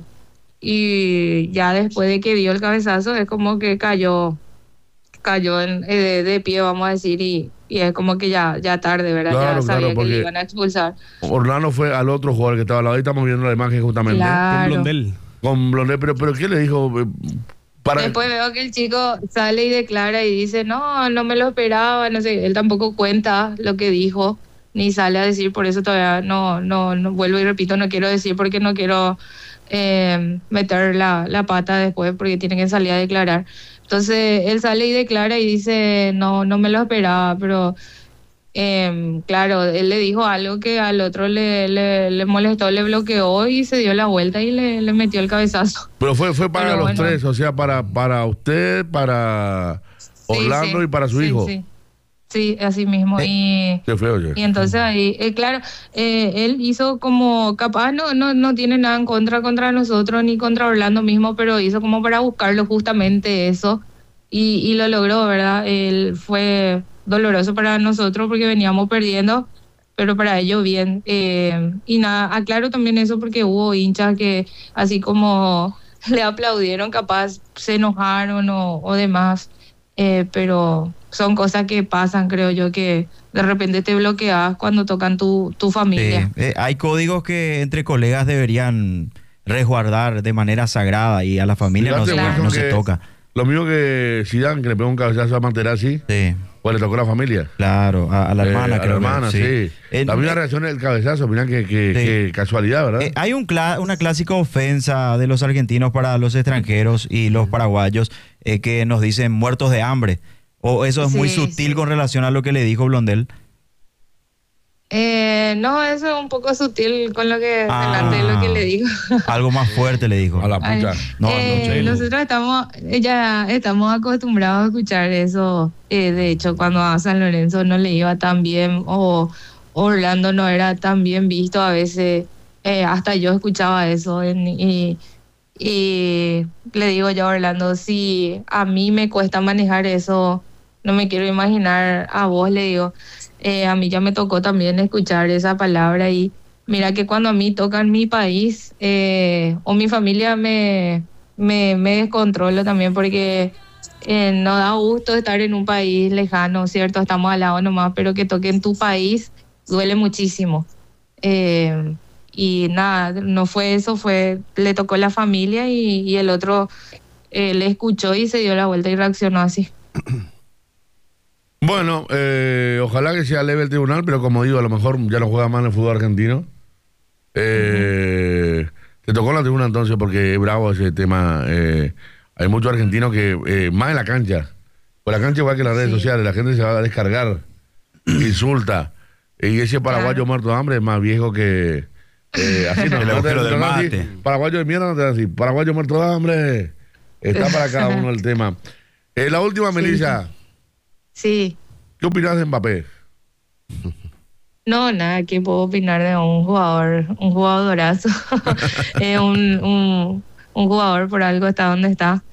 Y ya después de que dio el cabezazo, es como que cayó, cayó en- eh, de, de pie, vamos a decir, y, y es como que ya, ya tarde, ¿verdad? Claro, ya sabía claro, que porque- le iban a expulsar. Orlando fue al otro jugador que estaba al lado. Ahí estamos viendo la imagen justamente. Claro. Con Blondel. Con Blondel. Pero, pero ¿qué le dijo? Eh, Para... Después veo que el chico sale y declara y dice, no, no me lo esperaba, no sé, él tampoco cuenta lo que dijo, ni sale a decir, por eso todavía no, no, no vuelvo y repito, no quiero decir porque no quiero eh, meter la, la pata después porque tienen que salir a declarar. Entonces él sale y declara y dice, no, no me lo esperaba, pero eh, claro, él le dijo algo que al otro le, le, le molestó, le bloqueó y se dio la vuelta y le, le metió el cabezazo. Pero fue, fue para Pero los bueno. tres, o sea, para, para usted, para Orlando Sí, sí. y para su Sí, hijo. Sí, sí, así mismo. Y, Qué feo, oye. y entonces ahí, eh, claro, eh, él hizo como, capaz no, no, no tiene nada en contra contra nosotros ni contra Orlando mismo, pero hizo como para buscarlo justamente eso y, y lo logró, ¿verdad? Él fue doloroso para nosotros porque veníamos perdiendo, pero para ellos bien. Eh, y nada, aclaro también eso porque hubo hinchas que así como le aplaudieron, capaz se enojaron o, o demás, eh, pero son cosas que pasan, creo yo, que de repente te bloqueas cuando tocan tu, tu familia. Sí, eh, hay códigos que entre colegas deberían resguardar de manera sagrada y a la familia no, Fíjate, se, Wilson, no se que toca. Lo mismo que Zidane, que le pegó un cabezazo a Materazzi, Sí, pues le tocó a la familia. claro, a, a la Eh, hermana a creo. la que- hermana, sí. En- la misma eh, reacción del cabezazo, mira que, que, Sí. que casualidad, ¿verdad? Eh, hay un cla- una clásica ofensa de los argentinos para los extranjeros y los paraguayos eh, que nos dicen muertos de hambre. O eso es muy Sí, sutil sí. con relación a lo que le dijo Blondel. Eh, no, eso es un poco sutil con lo que, Ah. delante de lo que le digo. Algo más fuerte le dijo. a la Ay, puta. No, eh, no, Chelo. nosotros estamos, eh, ya estamos acostumbrados a escuchar eso. Eh, de hecho, cuando a San Lorenzo no le iba tan bien o Orlando no era tan bien visto, a veces eh, hasta yo escuchaba eso. en- y, y le digo yo a Orlando, si a mí me cuesta manejar eso, no me quiero imaginar a vos, le digo. Eh, a mí ya me tocó también escuchar esa palabra y mira que cuando a mí tocan mi país eh, o mi familia me, me, me descontrolo también porque eh, no da gusto estar en un país lejano, ¿cierto? Estamos al lado nomás, pero que toquen tu país duele muchísimo. Eh, y nada, no fue eso, fue le tocó la familia y, y el otro eh, le escuchó y se dio la vuelta y reaccionó así. Bueno, eh, ojalá que sea leve el tribunal, pero como digo, a lo mejor ya no juega más en el fútbol argentino. Eh, Te tocó la tribuna entonces porque es bravo ese tema. Eh, hay muchos argentinos que, eh, más en la cancha, pues la cancha igual que en las redes Sí. sociales, la gente se va a descargar, insulta. Y ese paraguayo Claro. muerto de hambre es más viejo que... Eh, así no, El no te- agujero del no, así, mate. paraguayo de mierda no te da así. Paraguayo muerto de hambre. Está para cada uno el tema. Eh, la última, Sí. Melissa. Sí. ¿Qué opinas de Mbappé? No, nada, ¿qué puedo opinar de un jugador, un jugadorazo? Es un, un, un jugador por algo está donde está.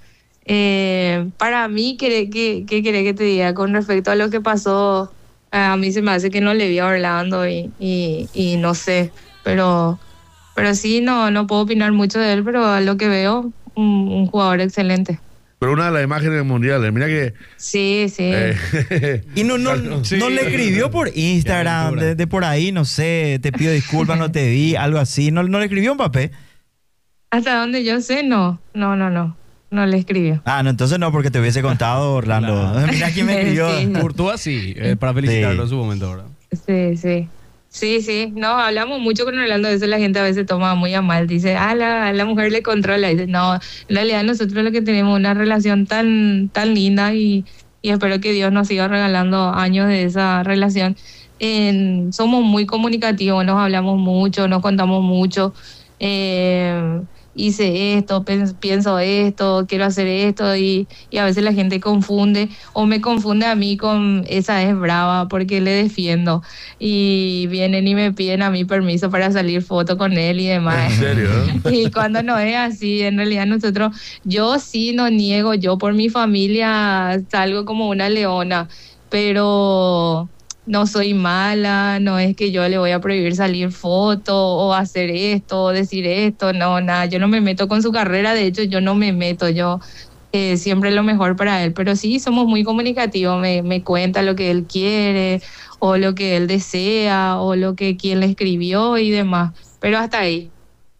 Eh, para mí, ¿qué, qué, qué querés que te diga? Con respecto a lo que pasó, a mí se me hace que no le vi a Orlando y, y, y no sé, pero, pero sí, no, no puedo opinar mucho de él, pero a lo que veo, un, un jugador excelente. Pero una de las imágenes mundiales, mira que... Sí, sí. eh, Y no, no, no le escribió por Instagram, de, de por ahí, no sé, te pido disculpas, no te vi, algo así. No, no le escribió Mbappé. Hasta donde yo sé, no, no, no, no, no le escribió. Ah, no, entonces no, porque te hubiese contado, Orlando. Mira quién me escribió. Sí. Courtois sí, eh, para felicitarlo Sí. en su momento, ¿verdad? Sí, sí. Sí, sí. No, hablamos mucho con Orlando. A veces la gente a veces toma muy a mal. Dice, ah, la, la mujer le controla. Dice, no, en realidad nosotros lo que tenemos una relación tan, tan linda y, y espero que Dios nos siga regalando años de esa relación. En- somos muy comunicativos, nos hablamos mucho, nos contamos mucho. Eh, hice esto, pens- pienso esto, quiero hacer esto y, y a veces la gente confunde o me confunde a mí con esa es brava porque le defiendo y vienen y me piden a mí permiso para salir foto con él y demás. ¿En serio? Y cuando no es así, en realidad nosotros, yo sí no niego, yo por mi familia salgo como una leona, pero no soy mala, no es que yo le voy a prohibir salir foto o hacer esto o decir esto, no, nada, yo no me meto con su carrera, de hecho yo no me meto, yo eh, siempre lo mejor para él, pero sí somos muy comunicativos, me, me cuenta lo que él quiere o lo que él desea o lo que quien le escribió y demás, pero hasta ahí,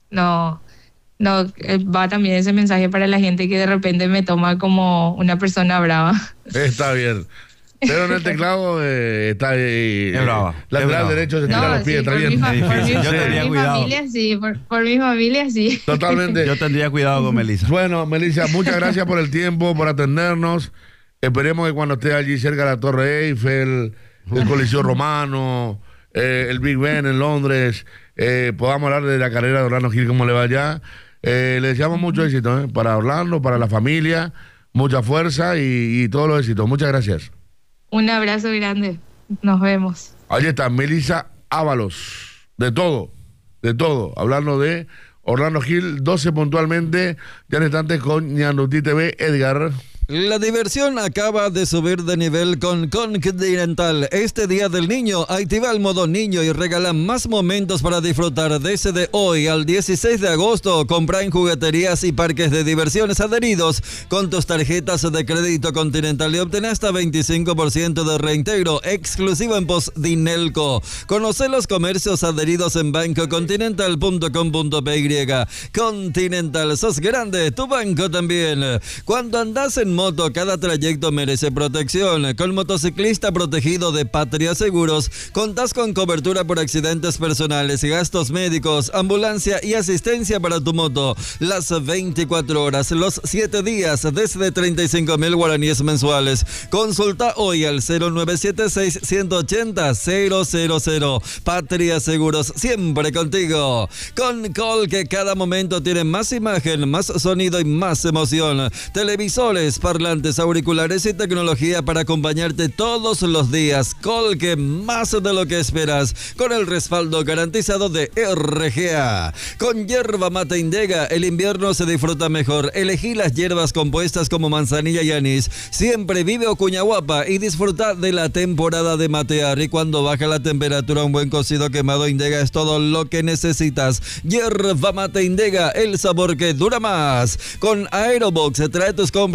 no. No, eh, va también ese mensaje para la gente que de repente me toma como una persona brava. Está bien. Pero en el teclado eh, está ahí. Es brava, eh, lateral es brava. derecho se tira No, los sí, pies, está por mi, bien. fa- por mi, Difícil. Yo por tendría mi cuidado. familia sí, por, por mi familia sí. Totalmente. Yo tendría cuidado con Melissa. Bueno, Melissa, muchas gracias por el tiempo, por atendernos. Esperemos que cuando esté allí cerca de la Torre Eiffel, el Coliseo Romano, eh, el Big Ben en Londres, eh, podamos hablar de la carrera de Orlando Gil, cómo le va allá. Eh, le deseamos mucho éxito, ¿eh? Para Orlando, para la familia, mucha fuerza y, y todos los éxitos. Muchas gracias. Un abrazo grande. Nos vemos. Allí está Melissa Ábalos. De todo, de todo. Hablando de Orlando Gil, doce puntualmente, ya en instantes con Ñandutí T V, Edgar. La diversión acaba de subir de nivel con Continental. Este Día del Niño, activa el modo niño y regala más momentos para disfrutar. Desde hoy al dieciséis de agosto, compra en jugueterías y parques de diversiones adheridos con tus tarjetas de crédito Continental y obtén hasta veinticinco por ciento de reintegro exclusivo en Postdinelco. Conoce los comercios adheridos en banco continental punto com punto p y. Continental, sos grande, tu banco también. Cuando andas en moto, cada trayecto merece protección. Con motociclista protegido de Patria Seguros, contás con cobertura por accidentes personales, gastos médicos, ambulancia y asistencia para tu moto. Las veinticuatro horas, los siete días, desde treinta y cinco mil guaraníes mensuales. Consulta hoy al cero nueve siete seis, uno ocho cero, cero cero cero. Patria Seguros, siempre contigo. Con Col, que cada momento tiene más imagen, más sonido y más emoción. Televisores, parlantes, auriculares y tecnología para acompañarte todos los días. Colque, más de lo que esperas, con el respaldo garantizado de R G A. Con Yerba Mate Indega, el invierno se disfruta mejor. Elegí las hierbas compuestas como manzanilla y anís. Siempre vive Ocuñahuapa y disfruta de la temporada de matear. Y cuando baja la temperatura, un buen cocido quemado Indega es todo lo que necesitas. Yerba Mate Indega, el sabor que dura más. Con Aerobox, trae tus compras desde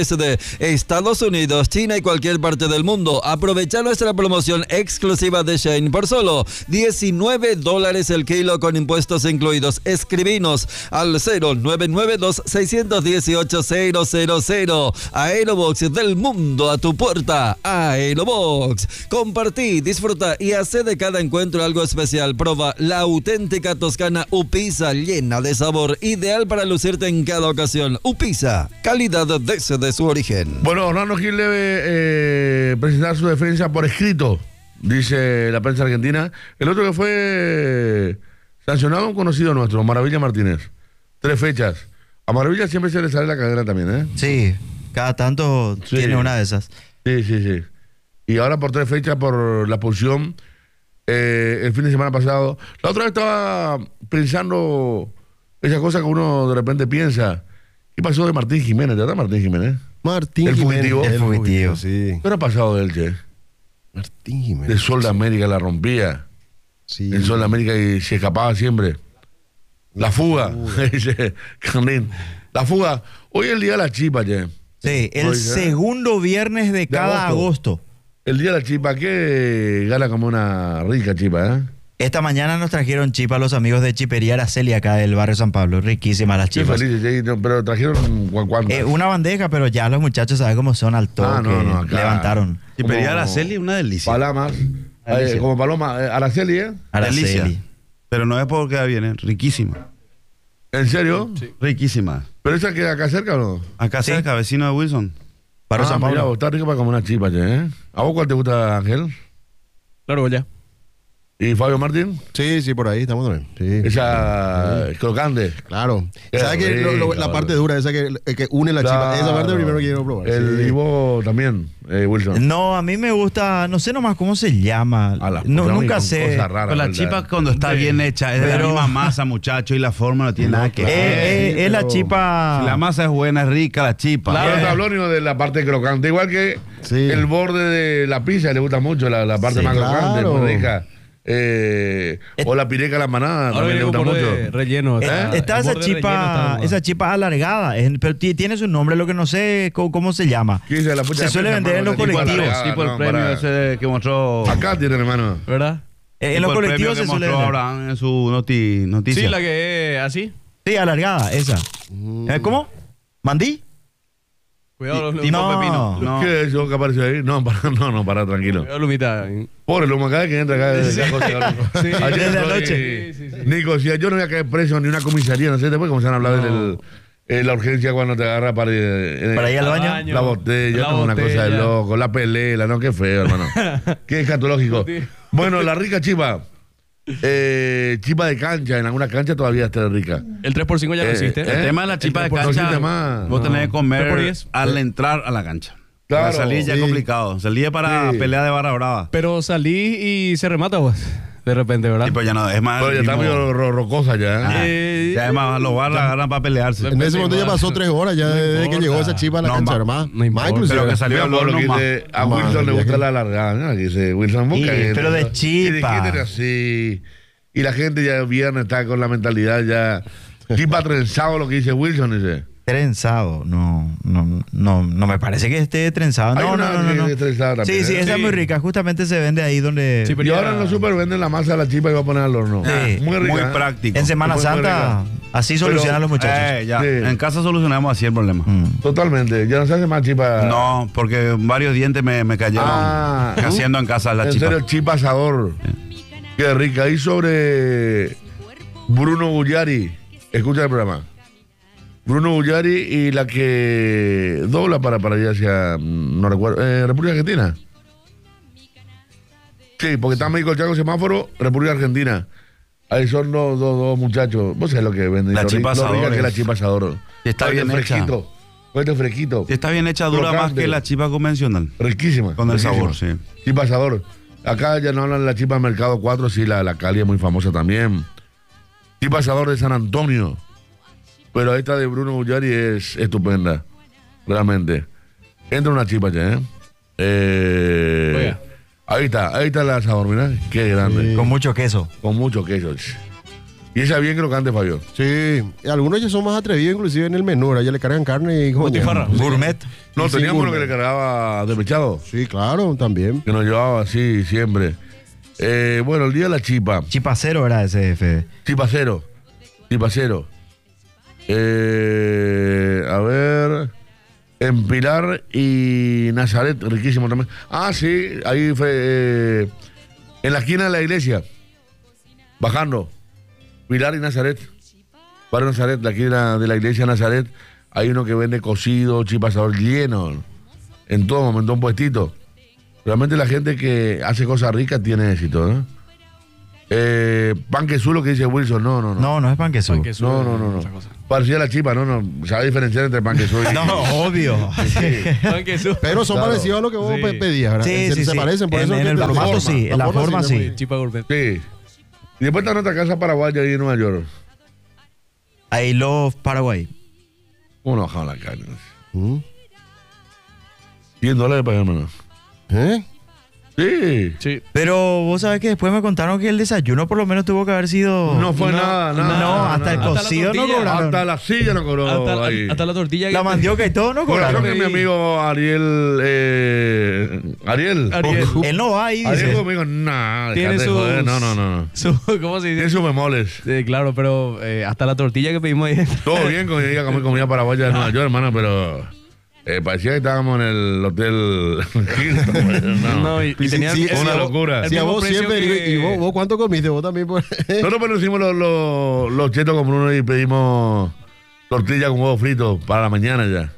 desde Estados Unidos, China y cualquier parte del mundo. Aprovecha nuestra promoción exclusiva de Shein por solo diecinueve dólares el kilo con impuestos incluidos. Escribinos al cero nueve nueve dos seis uno ocho cero cero cero. Aerobox, del mundo a tu puerta. Aerobox. Compartí, disfruta y hace de cada encuentro algo especial. Proba la auténtica toscana Upisa, llena de sabor, ideal para lucirte en cada ocasión. Upisa, calidad desde su origen. Bueno, Orlando Gil debe eh, presentar su defensa por escrito, dice la prensa argentina. El otro que fue sancionado, un conocido nuestro, Maravilla Martínez. Tres fechas. A Maravilla siempre se le sale la cadena también, ¿eh? Sí, cada tanto Sí. tiene una de esas. Sí, sí, sí. Y ahora por tres fechas por la expulsión eh, el fin de semana pasado. La otra vez estaba pensando esa cosa que uno de repente piensa. ¿Qué pasó de Martín Jiménez? ¿Te acuerdas de Martín Jiménez? Martín El Jiménez. fugitivo. El fugitivo. Sí. ¿Qué era pasado de él, che? Martín Jiménez. El Sol de América la rompía. Sí. El Sol de América y se escapaba siempre. La fuga, dice Carlín. La fuga. Hoy es el día de la chipa, che. Sí, el Oiga. segundo viernes de cada agosto. agosto. El día de la chipa, que gana como una rica chipa, ¿eh? Esta mañana nos trajeron chipa los amigos de Chipería Araceli acá del barrio San Pablo. Riquísimas las Qué chipas. felices, che, no, pero trajeron cu- cuántas. Eh, una bandeja, pero ya los muchachos saben cómo son al toque. Ah, no, no, acá- levantaron. Y Como pedía Araceli, una delicia. Palamas. Delicia. Eh, como paloma. Eh, Araceli, ¿eh? Araceli. Delicia. Pero no es porque queda bien, ¿eh? Riquísima. ¿En serio? Riquísima. ¿Pero esa queda acá cerca o no? Acá Sí. cerca, vecino de Wilson. Barrio Ah, San mira, Pablo. vos, está rica para comer una chipa, che, ¿eh? ¿A vos cuál te gusta, Ángel? Claro, ya. ¿Y Fabio Martín? Sí, sí, por ahí estamos también. Sí. Esa crocante. Claro. Qué ¿Sabes qué? Lo- lo- rico, la parte boludo. dura, esa que, que une la Claro. chipa. Esa parte primero quiero probar. El, sí. Y vos también, eh, Wilson. No, a mí me gusta, no sé nomás cómo se llama. A la no, puta, nunca con sé. cosas raras, Pero la ¿verdad? chipa cuando está bien hecha, es de Pero- la misma masa, muchacho, y la forma no tiene nada que Eh, ver. eh, sí, es la pero- chipa. Si la masa es buena, es rica, la chipa. No Eh, te habló ni de la parte crocante. Igual que Sí. el borde de la pizza le gusta mucho, la, la parte Sí, más crocante, claro. muy rica. Eh, o la pireca a la manada, Ahora también le viene gusta con mucho. borde relleno. Eh, está- está el esa borde relleno chipa, está- esa chipa alargada, es- pero ti- tiene su nombre, lo que no sé cómo, cómo se llama. ¿Qué dice la pucha Se de suele pizza, vender en hermano? los La chipa colectivos. alargada, tipo el no, premio para- ese que mostró. Acá tienen, hermano. ¿Verdad? Eh, en tipo los el colectivos premio se que suele mostró vender. Abraham en su noti- noticia. Sí, la que es así. Sí, alargada, esa. Eh, ¿Cómo? ¿Mandí? Cuidado, los Y los no. pepinos. No. ¿Qué es eso que apareció ahí? No, para, no, no, para, tranquilo. Cuidado, Lumita. Pobre Luma, cada vez que entra acá de Sí. esa cosa. Sí. Ayer Desde entró anoche. y- Sí, sí, sí. Nico, si yo no voy a caer preso ni una comisaría, no sé, después comenzar a hablar de eh, la urgencia cuando te agarra para, eh, ¿Para ir al Al baño? baño. la botella, La no, una botella. cosa de loco, la pelea, no, qué feo, hermano. Qué escatológico. Bueno, la rica chipa. Eh, chipa de cancha, en alguna cancha todavía está rica. El tres por cinco ya no Eh, existe. eh. El tema de la chipa de El tres por cancha, ciento más. vos tenés que tres por comer diez. al entrar a la cancha. Claro, Para salir ya sí. es complicado. Salir para Sí. pelea de barra brava. Pero salí y se remata, vos. De repente, ¿verdad? Sí, pues ya no, es más. Pero ya está mismo- medio ro- rocosa ya. ¿eh? Ah, Eh, ya además los barras agarran para pelearse. En ese momento ya pasó tres horas ya desde que importa. llegó esa chipa a la No, cancha, ma- hermano. no importa. Más inclusive. Pero que salió Mira, el por lo gol que nomás. dice, a Madre Wilson le mía, gusta que- la largada, ¿no? Que dice Wilson busca. Sí, que- pero de y chipa. dijiste así. Y la gente ya el viernes está con la mentalidad ya. Chipa trenzado, lo que dice Wilson, dice. Trenzado, no, no, no, no me parece que esté trenzado. Hay No, una no, no, no, que no. es trenzada también, Sí, sí, ¿eh? esa Sí. es muy rica. Justamente se vende ahí donde. Sí, pero Y ya- ahora en los super venden la masa de la chipa y va a poner al horno. Sí. Muy rica. Muy ¿eh? práctico. en Semana Muy, muy Santa, así solucionan los muchachos. Eh, ya. Sí. En casa solucionamos así el problema. Mm. Totalmente. Ya no se hace más chipa. No, porque varios dientes me, me cayeron Ah. haciendo en casa la en chipa. serio, chipa asador. Qué rica. Y sobre Bruno Gugliari. Escucha el programa. Bruno Gugliari y la que dobla para, para allá hacia, mm, no recuerdo, eh, República Argentina. Sí, porque está México, el Chaco Semáforo, República Argentina. Ahí son dos, dos, dos muchachos. Vos sabés lo que venden. La lo ri- chipa lo rica asador que es la es- chipa asador. Está Con bien este hecha. fresquito. Con este fresquito. Si está bien hecha, dura más Crocante. que la chipa convencional. Riquísima. Con el riquísima. sabor, sí. Chipa asador. Acá ya no hablan de la chipa Mercado cuatro, sí, la, la Cali es muy famosa también. Chipa asador de San Antonio. Pero esta de Bruno Gugliari es estupenda. Realmente. Entra una chipa ya, ¿eh? Eh, Oiga. ahí está, ahí está el asador, mira. Qué grande. Con mucho queso. Con mucho queso. ch. Y esa bien crocante, Fabio. Sí, y algunos ya son más atrevidos, inclusive en el menú. Ahora ya le cargan carne y como Botifarra. Gourmet. No, Y teníamos sin uno que le cargaba de pechado, Sí, claro, también. que nos llevaba así siempre. Eh, bueno, el día de la chipa. Chipacero era ese, Fede. Chipacero. Chipacero. Eh, a ver. En Pilar y Nazaret, riquísimo también. Ah, sí, ahí fue. Eh, en la esquina de la iglesia. Bajando. Pilar y Nazaret. Barrio Nazaret, la esquina de la iglesia de Nazaret. Hay uno que vende cocido, chipasador lleno. En todo momento, un puestito. Realmente la gente que hace cosas ricas tiene éxito, ¿no? Eh, pan quesú, lo que dice Wilson, no, no, no. No, no es pan quesú. Pan quesú, No, no, no, no. otra cosa. Parecía la chipa, no, no. Sabe diferenciar entre pan quesú y... No, obvio. Pan quesú. Pero son Claro. parecidos a lo que vos Sí. pe- pedías, ¿verdad? Sí, se, sí, se sí. parecen, por En- eso en que el te- formato sí, en la forma ¿no? sí. Chipa gourmet. Sí. Y después está nuestra casa paraguaya ahí en Nueva York. I love Paraguay. ¿Cómo no bajaban la carne? ¿Mm? cien dólares para hermano. ¿Eh? Sí. Sí. Pero vos sabés que después me contaron que el desayuno por lo menos tuvo que haber sido... No fue No, nada, nada. no, hasta el nada. Hasta la cocido no tortilla. cobraron. Hasta la silla no cobró Hasta, ahí. hasta la tortilla. que- La mandioca y todo no Por razón cobraron. que mi amigo Ariel... Eh, Ariel. Ariel. Él no va ahí, Ariel dice. conmigo, nah, Tiene dejate de sus- joder. No, no, no, no. Su- ¿Cómo se Tiene dice? sus bemoles. Sí, claro, pero eh, hasta la tortilla que pedimos ahí. Todo bien con ella comer comida paraguaya de Nueva York, hermano, pero eh, parecía que estábamos en el hotel Hilton. No, No, y, y Sí, tenían sí, el- una sí, locura. el Sí, a mismo vos precio siempre. que- ¿Y y vos, vos cuánto comiste? Vos también. Por... Nosotros pero hicimos los, los, los chetos con Bruno y pedimos tortilla con huevo frito para la mañana ya.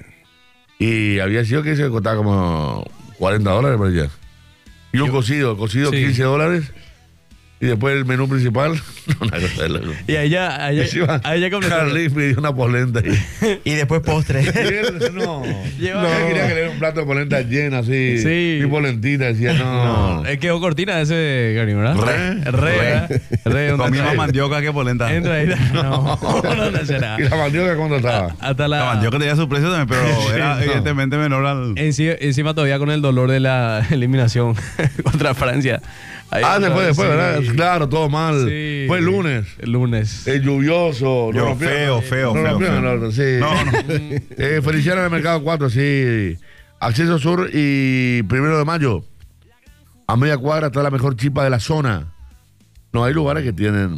Y había sido que se costaba como cuarenta dólares por allá. Y un cocido, cocido Sí. quince dólares. Y después el menú principal, una cosa de loco. Y a ella, a ella, Encima, a ella completó. Carly pidió una polenta ahí. Y después postre. Y él, no. Lleva- No. Él quería que le diera un plato de polenta llena, así. Sí. Y polentita, decía, no. No, es que cortina ese, Gary, ¿verdad? Re. Re, ¿verdad? Re, Comí entra más ahí. mandioca que polenta. Entra ahí. No, no, no, no hace nada. ¿Y la mandioca cuándo estaba? Hasta la. La mandioca tenía su precio también, pero era no. evidentemente menor al... Encima, encima todavía con el dolor de la eliminación contra Francia. Ahí Ah, otra después, vez, después, sí. ¿verdad? Claro, todo mal. Sí. Fue el lunes. El lunes. Es lluvioso. Yo, rompieron- feo, feo, no feo, rompieron feo. el otro, sí. No, no. Eh, Feliciano en el Mercado cuatro, sí. Acceso Sur y Primero de Mayo. A media cuadra está la mejor chipa de la zona. No, hay lugares que tienen.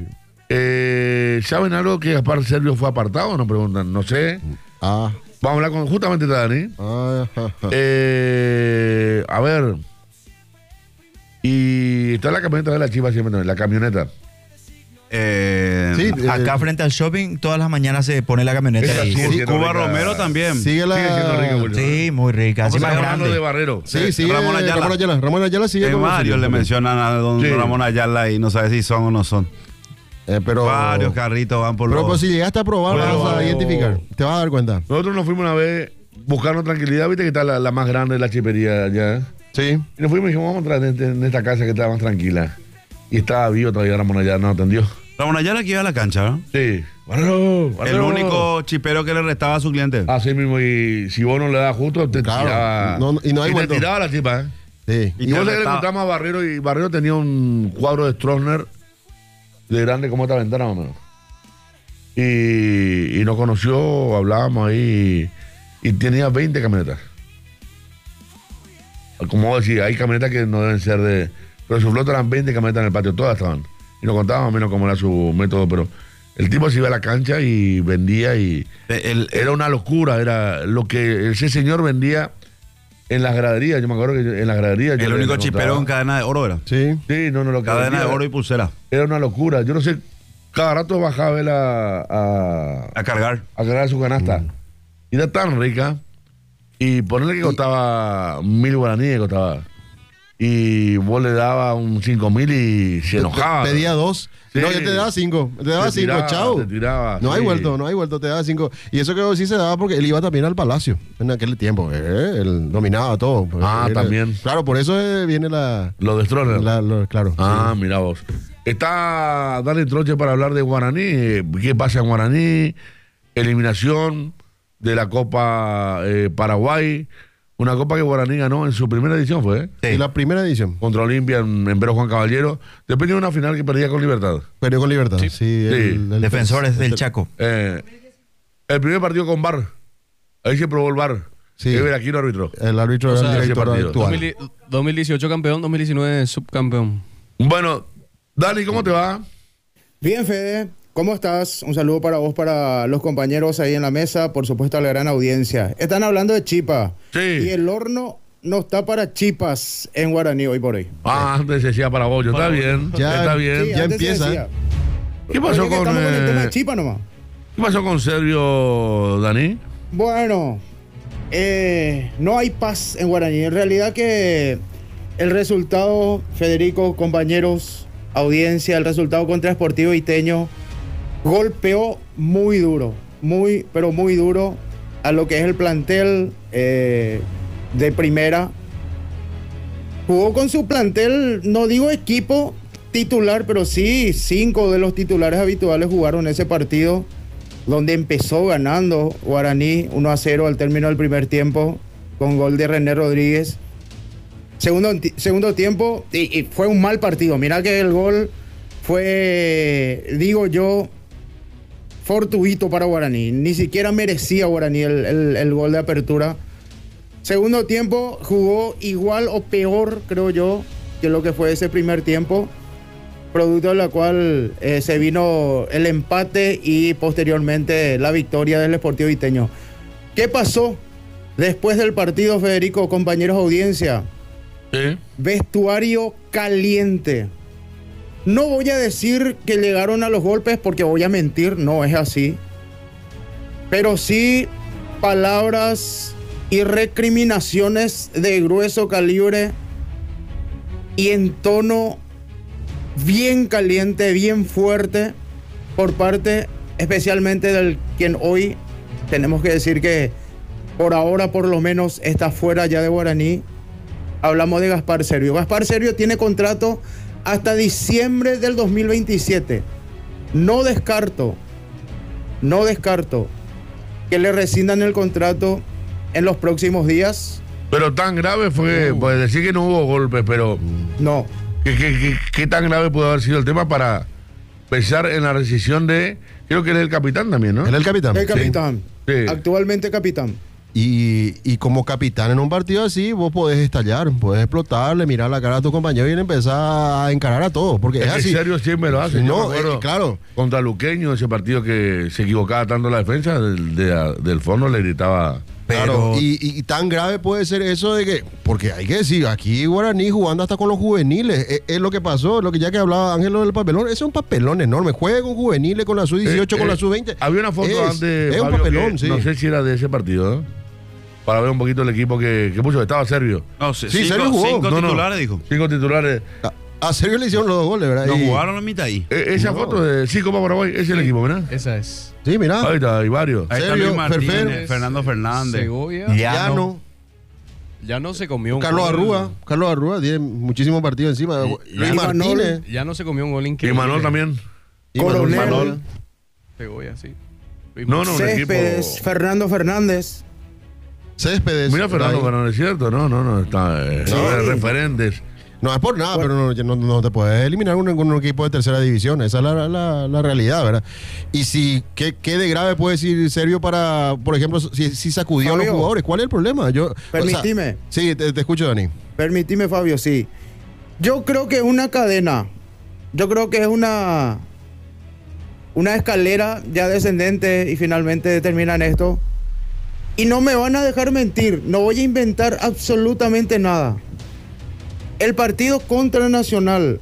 Eh, ¿Saben algo que Gaspar Servio fue apartado? Nos preguntan. No sé. Ah, Vamos a hablar con justamente Dani. ah, ja, ja. Eh, a ver. Y está la camioneta de la chiva siempre también, la camioneta. Eh, Sí, eh, Acá frente al shopping, todas las mañanas se pone la camioneta Esa ahí. sí, Cu- siendo Cuba rica. Sigue también. sigue la. Sigue siendo rica, Wilson. Sí, muy rica. Vamos Así a más estar hablando de grande. Barrero. Sí, sí, Ramón Ayala. Ramón Ayala. Ramón Ayala sigue En con varios nosotros. le mencionan a don Sí. Ramón Ayala y no sabe si son o no son. Eh, pero, Varios carritos van por pero los... pues, si llegaste a probar, Pero- vas a identificar. Te vas a dar cuenta. Nosotros nos fuimos una vez buscando tranquilidad, viste que está la, la más grande de la chipería allá. Sí. Y nos fuimos y dijimos, vamos a entrar en, este- en esta casa que está más tranquila. Y estaba vivo todavía Ramón Ayala, no atendió. Ramón Ayala que iba a la cancha, ¿no? Sí. Barrero, El Barrero. único chipero que le restaba a su cliente. Así mismo, y si vos no le das justo, te Claro. tiraba. No, no, y no hay te vuelto. tiraba la chipa, ¿eh? Sí. Y, Y vos te sabés que le retaba. encontramos a Barrero y Barrero tenía un cuadro de Stroessner de grande como esta ventana, más o menos. Y, y nos conoció, hablábamos ahí y, y tenía veinte camionetas. Como vos decís, hay camionetas que no deben ser de... Pero su flota eran veinte camionetas en el patio, todas estaban. Y nos contaban más o menos cómo era su método, pero el tipo se iba a la cancha y vendía y... El- Era una locura, era lo que ese señor vendía en las graderías. Yo me acuerdo que en las graderías... yo el le único encontraba- chipero con cadena de oro era. Sí. Sí, no, no, lo que Cadena vendía de oro y pulsera. era una locura. Yo no sé, cada rato bajaba él a, a, A cargar. a cargar su canasta. Y era tan rica. Y ponerle que costaba mil guaraníes, costaba. Y vos le dabas un cinco mil y se enojaba. Pedía dos. Sí. No, yo te daba cinco. Te daba Te cinco, tiraba, chao. te tiraba, no hay sí. vuelto, no hay vuelto, te daba cinco. Y eso que sí se daba porque él iba también al palacio en aquel tiempo. eh, Él dominaba todo. Ah, Él- también. Claro, por eso eh, viene la. Lo de Stroessner. la- lo- claro. Ah, sí. mira vos. Está Dani Troche para hablar de Guaraní. ¿Qué pasa en Guaraní? Eliminación de la Copa eh, Paraguay. Una copa que Guaraní ganó en su primera edición, ¿fue? ¿eh? Y la primera edición. Contra Olimpia en, en Vero Juan Caballero. Después de una final que perdía con Libertad. Perdió con Libertad. Sí, Sí. el- el- Defensores del el- Chaco. Eh, el primer partido con V A R. Ahí se probó el V A R. Sí. Ever Aquino árbitro. El árbitro O era sea, el ese director partido. actual. dos mil dos mil dieciocho campeón, dos mil diecinueve subcampeón. Bueno, Dani, ¿cómo te va? Bien, Fede, ¿cómo estás? Un saludo para vos, para los compañeros ahí en la mesa, por supuesto a la gran audiencia. Están hablando de chipa. Sí. Y el horno no está para chipas en Guaraní hoy por hoy. Ah, antes decía para bollo. Está bien. Ya- está bien. Sí, ya antes se empieza. decía. ¿Qué pasó Oye, que con, estamos con el tema eh, de chipa nomás. ¿Qué pasó con Servio, Dani? Bueno, eh, no hay paz en Guaraní. En realidad que el resultado, Federico, compañeros, audiencia, el resultado contra Sportivo Iteño golpeó muy duro, muy, pero muy duro a lo que es el plantel eh, de primera. Jugó con su plantel, no digo equipo titular, pero sí cinco de los titulares habituales jugaron ese partido, donde empezó ganando Guaraní uno a cero al término del primer tiempo, con gol de René Rodríguez. Segundo, segundo tiempo, y, y fue un mal partido. Mira que el gol fue, digo yo, fortuito para Guaraní. Ni siquiera merecía Guaraní el, el, el gol de apertura. Segundo tiempo jugó igual o peor, creo yo, que lo que fue ese primer tiempo, producto de la cual eh, se vino el empate y posteriormente la victoria del Sportivo Iteño. ¿Qué pasó después del partido, Federico, compañeros audiencia? Sí. Vestuario caliente. No voy a decir que llegaron a los golpes porque voy a mentir, no es así. Pero sí palabras y recriminaciones de grueso calibre y en tono bien caliente, bien fuerte por parte especialmente del quien hoy tenemos que decir que por ahora por lo menos está fuera ya de Guaraní. Hablamos de Gaspar Servio. Gaspar Servio tiene contrato hasta diciembre del dos mil veintisiete. No descarto, no descarto que le rescindan el contrato en los próximos días. Pero tan grave fue, Uh. pues decir que no hubo golpes, pero No. ¿qué, qué, qué, qué tan grave pudo haber sido el tema para pensar en la rescisión de, creo que él es el capitán también, ¿no? Él es el capitán. El capitán. Sí. Actualmente capitán. Y, y como capitán en un partido así, vos podés estallar, podés explotarle, mirar la cara a tu compañero y empezar a encarar a todos. Porque es, Es que así. serio siempre lo hace. Yo No, me acuerdo eh, claro. Contra Luqueño, ese partido que se equivocaba tanto la defensa, del, de- del fondo le gritaba. Claro, Pero- y, y tan grave puede ser eso de que, porque hay que decir, aquí Guaraní jugando hasta con los juveniles, es, es lo que pasó, lo que ya que hablaba Ángelo del papelón, ese es un papelón enorme, juega con juveniles, con la sub dieciocho, Eh, con eh, la sub veinte. Había una foto es, antes, es un Fabio, papelón, que sí. no sé si era de ese partido, ¿no? Para ver un poquito el equipo que, que puso, estaba Servio. No, sí, Sí, cinco, Sergio jugó. cinco No, no. titulares, dijo. Cinco titulares. A, a Sergio le hicieron los dos goles, ¿verdad? No Y- jugaron la mitad ahí. Eh, esa No. foto de sí, Copa Paraguay, ese es el equipo, ¿verdad? Esa es. Sí, mira. Ahí está, hay varios. Ahí está Sergio, Luis Martínez, Ferfer, Fernando Fernández. Segovia. Llano, Ya no se comió un Carlos gol. Arrúa, Carlos Arrúa, tiene muchísimos partidos encima. Y- Luis y Martínez. Manol. Ya no se comió un gol Y increíble. Manol también. y Manol, Coronel. Manol. Segovia, sí. Luis No, no, un Céspedes, equipo. Fernando Fernández. Céspedes. Mira Fernando ahí. Fernández, ¿cierto? No, no, no, está. Eh, Sí. eh, referentes. No es por nada, pero no, no, no te puedes eliminar un, un equipo de tercera división. Esa es la, la- la realidad, ¿verdad? Y si, ¿qué, qué de grave puede decir Servio para, por ejemplo, si, si sacudió a los Fabio. jugadores? ¿Cuál es el problema? Yo, o sea, Permitime. sí, te, te escucho, Dani. Permitime, Fabio, sí. Yo creo que es una cadena. Yo creo que es una una escalera ya descendente y finalmente terminan esto. Y no me van a dejar mentir, no voy a inventar absolutamente nada. El partido contra Nacional,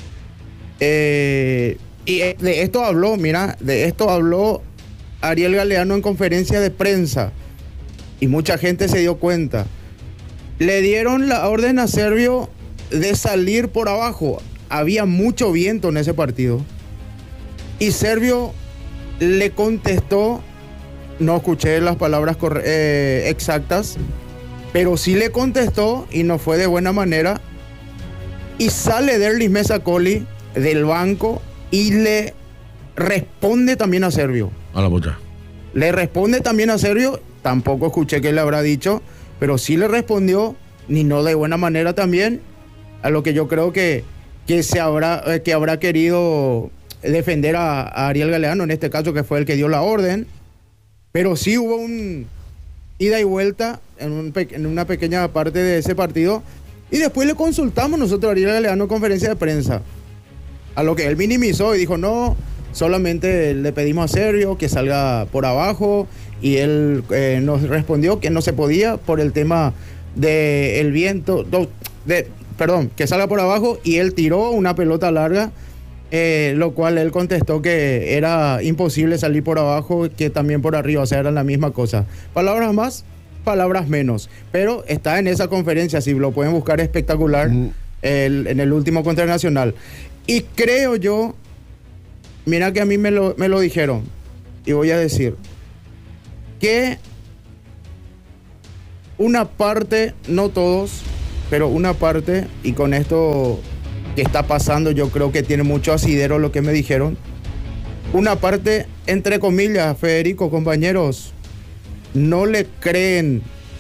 eh, y de esto habló, mira, de esto habló Ariel Galeano en conferencia de prensa. Y mucha gente se dio cuenta. Le dieron la orden a Servio de salir por abajo. Había mucho viento en ese partido. Y Servio le contestó, no escuché las palabras corre- eh, exactas, pero sí le contestó y no fue de buena manera. Y sale Derlis Mesa Coli del banco y le responde también a Servio. A la bocha. Le responde también a Servio, tampoco escuché que le habrá dicho, pero sí le respondió, ni no de buena manera también, a lo que yo creo que, que, se habrá, eh, que habrá querido defender a, a Ariel Galeano, en este caso que fue el que dio la orden, pero sí hubo un ida y vuelta en, un pe- en una pequeña parte de ese partido, y después le consultamos nosotros a Ariel Galeano en conferencia de prensa, a lo que él minimizó y dijo, no, solamente le pedimos a Servio que salga por abajo, y él eh, nos respondió que no se podía por el tema del viento, do, de, perdón, que salga por abajo, y él tiró una pelota larga, eh, lo cual él contestó que era imposible salir por abajo, que también por arriba, o sea, era la misma cosa. Palabras más, palabras menos, pero está en esa conferencia, si lo pueden buscar, espectacular, mm. el, en el último contra Nacional. Y creo yo, mira que a mí me lo, me lo dijeron, y voy a decir, que una parte, no todos, pero una parte, y con esto que está pasando, yo creo que tiene mucho asidero lo que me dijeron, una parte, entre comillas, Federico, compañeros, no le creen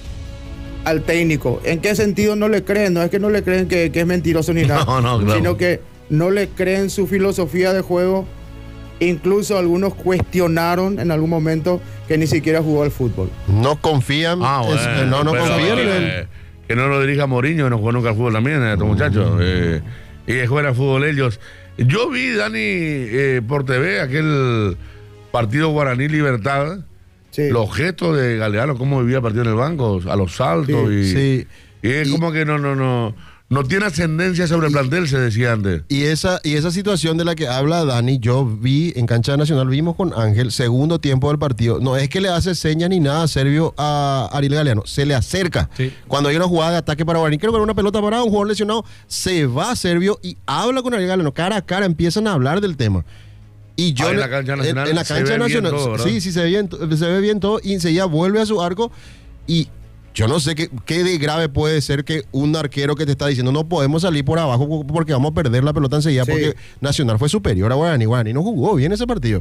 al técnico. ¿En qué sentido no le creen? No es que no le creen que, que es mentiroso ni nada, no, no, claro. Sino que no le creen su filosofía de juego. Incluso algunos cuestionaron en algún momento que ni siquiera jugó al fútbol. No confían, Ah, bueno, es- no, no pero, confían en eh, él. Que no lo dirija Mourinho, que no jugó nunca al fútbol también, eh, estos muchachos. Eh, y que juegan al fútbol ellos. Yo vi, Dani, eh, por T V, aquel partido Guaraní Libertad, Sí. los gestos de Galeano, cómo vivía el partido en el banco, a los saltos. Sí, y, sí. y es Y- como que no, no, no, no tiene ascendencia sobre el plantel, se decía antes. Y esa, y esa situación de la que habla Dani, yo vi en Cancha Nacional, vimos con Ángel, segundo tiempo del partido. No es que le hace seña ni nada Servio a Ariel Galeano, se le acerca. Sí. Cuando hay una jugada de ataque para Guaraní, creo que era una pelota parada, un jugador lesionado, se va Servio y habla con Ariel Galeano, cara a cara, empiezan a hablar del tema. Y yo Ah, en le- la cancha en- nacional en la se cancha ve bien nacional, todo, ¿verdad? sí, sí, se ve bien, se ve bien todo, y enseguida vuelve a su arco y yo no sé qué, qué de grave puede ser que un arquero que te está diciendo no podemos salir por abajo porque vamos a perder la pelota enseguida, Sí. porque Nacional fue superior a Guaraní. Guaraní no jugó bien ese partido.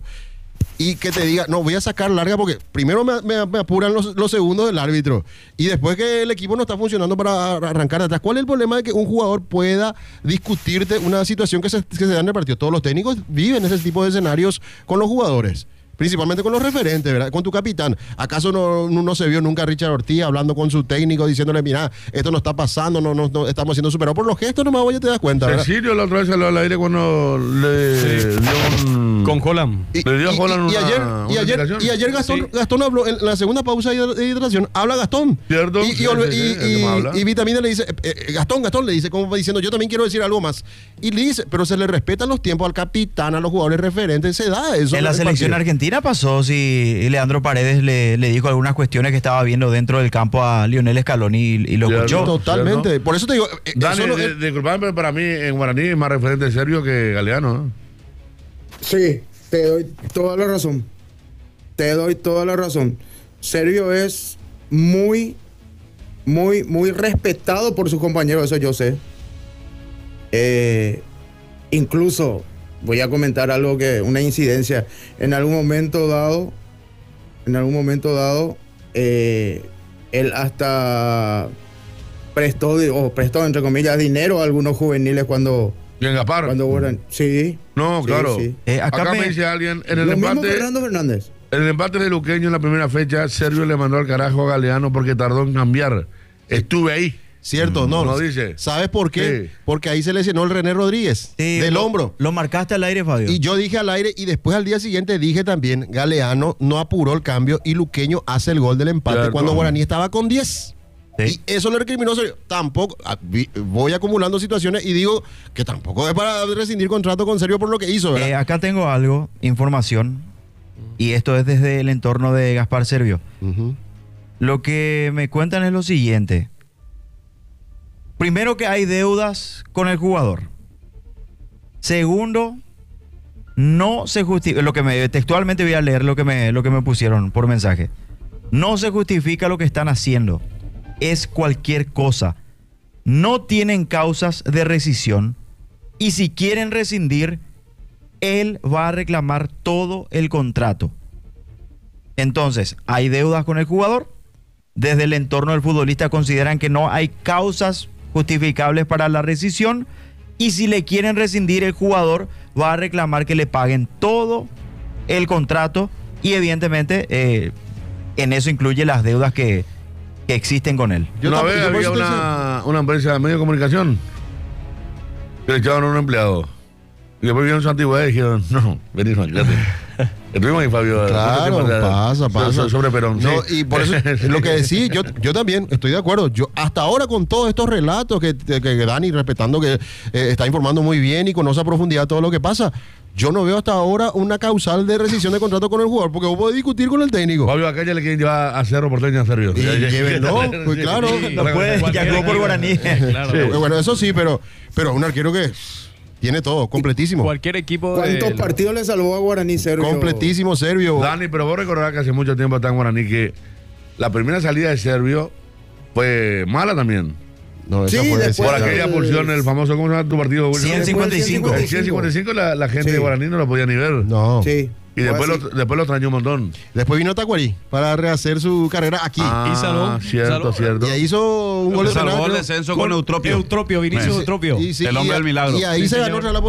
Y que te diga, no, voy a sacar larga porque primero me, me- me apuran los, los segundos del árbitro y después que el equipo no está funcionando para arrancar de atrás. ¿Cuál es el problema de que un jugador pueda discutirte una situación que se, que se da en el partido? Todos los técnicos viven ese tipo de escenarios con los jugadores. Principalmente con los referentes, ¿verdad? Con tu capitán. ¿Acaso no, no, no se vio nunca a Richard Ortiz hablando con su técnico diciéndole, mira, esto no está pasando, no, no, no estamos siendo superados por los gestos? Nomás oye, te das cuenta, ¿verdad? Cecilio la otra vez salió al aire cuando le dio un... Con Holland. Y, Le dio a y- Holland y una- ayer, una y ayer, explicación. y ayer Gastón, Sí. Gastón habló, en la segunda pausa de de hidratación, habla Gastón. Cierto, Y, y, sí, olve- sí, sí, y- el que y- más habla. y Vitamina le dice, eh, eh, Gastón, Gastón le dice, como diciendo, yo también quiero decir algo más. Y le dice, pero se le respetan los tiempos al capitán, a los jugadores referentes, se da eso. En la el selección partido. argentina pasó si Leandro Paredes le, le dijo algunas cuestiones que estaba viendo dentro del campo a Lionel Scaloni y, y lo Ya, escuchó. Totalmente. ¿Cierto? Por eso te digo, eh, Dani, eso no- de- disculpame, pero para mí en Guaraní es más referente Servio que Galeano, ¿no? Sí, te doy toda la razón. Te doy toda la razón. Servio es muy, muy, muy respetado por sus compañeros, eso yo sé. Eh, incluso, voy a comentar algo que, una incidencia. En algún momento dado, en algún momento dado, eh, él hasta prestó, o prestó, entre comillas, dinero a algunos juveniles cuando, Y en Gaspar. cuando Guaraní- Sí. No, sí, claro. sí. Eh, acá acá me- me dice alguien, en el Lo mismo empate, Fernando Fernández. en el empate de Luqueño en la primera fecha, Servio le mandó al carajo a Galeano porque tardó en cambiar. Estuve ahí. Cierto, no. No dice. ¿Sabes por qué? Sí. Porque ahí se lesionó el René Rodríguez Sí, del lo- hombro. Lo marcaste al aire, Fabio. Y yo dije al aire y después al día siguiente dije también, Galeano no apuró el cambio y Luqueño hace el gol del empate Cierto. cuando Guaraní estaba con diez. Sí. Y eso le recriminó Servio. Tampoco, ah, vi- voy acumulando situaciones y digo que tampoco es para rescindir contrato con Servio por lo que hizo, ¿verdad? Eh, acá tengo algo, información, y esto es desde el entorno de Gaspar Servio. Ujú. Lo que me cuentan es lo siguiente. Primero, que hay deudas con el jugador. Segundo, no se justifica, lo que me, textualmente voy a leer lo que me, lo que me pusieron por mensaje. No se justifica lo que están haciendo. Es cualquier cosa. No tienen causas de rescisión. Y si quieren rescindir, él va a reclamar todo el contrato. Entonces, hay deudas con el jugador. desde el entorno del futbolista consideran que no hay causas justificables para la rescisión y si le quieren rescindir, el jugador va a reclamar que le paguen todo el contrato y evidentemente eh, en eso incluye las deudas que, que existen con él. Yo una vez había una, una empresa de medio de comunicación que le echaban a un empleado y después vieron su antigüedad y dijeron, no, vení, no, quédate. Estuvimos ahí, Fabio. Claro, pasa, pasa. Sobre Perón. No, sí. Y por eso es lo que decís, yo, yo también estoy de acuerdo. Yo hasta ahora con todos estos relatos que, que, que Dani, respetando que eh, está informando muy bien y conoce a profundidad todo lo que pasa, yo no veo hasta ahora una causal de rescisión de contrato con el jugador, porque vos podés discutir con el técnico. Fabio, acá ya le quieren llevar a Cerro Porteño a Servio. Y llévenlo, pues claro. No puede, ya jugó por Guaraní. Claro. Sí. Bueno, eso sí, pero, pero un arquero que tiene todo, completísimo. Cualquier equipo. ¿Cuántos de... partidos le salvó a Guaraní Serbio? Completísimo Serbio. Dani, pero vos recordás que hace mucho tiempo está en Guaraní que la primera salida de Servio fue mala también. No, esa Sí, fue después- Por Bueno, aquella el- porción, el famoso, ¿cómo se llama tu partido? ciento cincuenta y cinco. El ciento cincuenta y cinco, la, la gente Sí. de Guaraní no lo podía ni ver. No. Sí. Y después Fue lo, así. después lo extrañó un montón. Después vino Tacuarí para rehacer su carrera aquí. Ah, Y saló, cierto, saló. cierto. Y ahí hizo un gol de Salvó penal. el creo. descenso con Eutropio. Eutropio, Vinicius Sí. Eutropio. Y sí, El hombre y- del milagro. Y ahí Sí, se ganó señor. otra la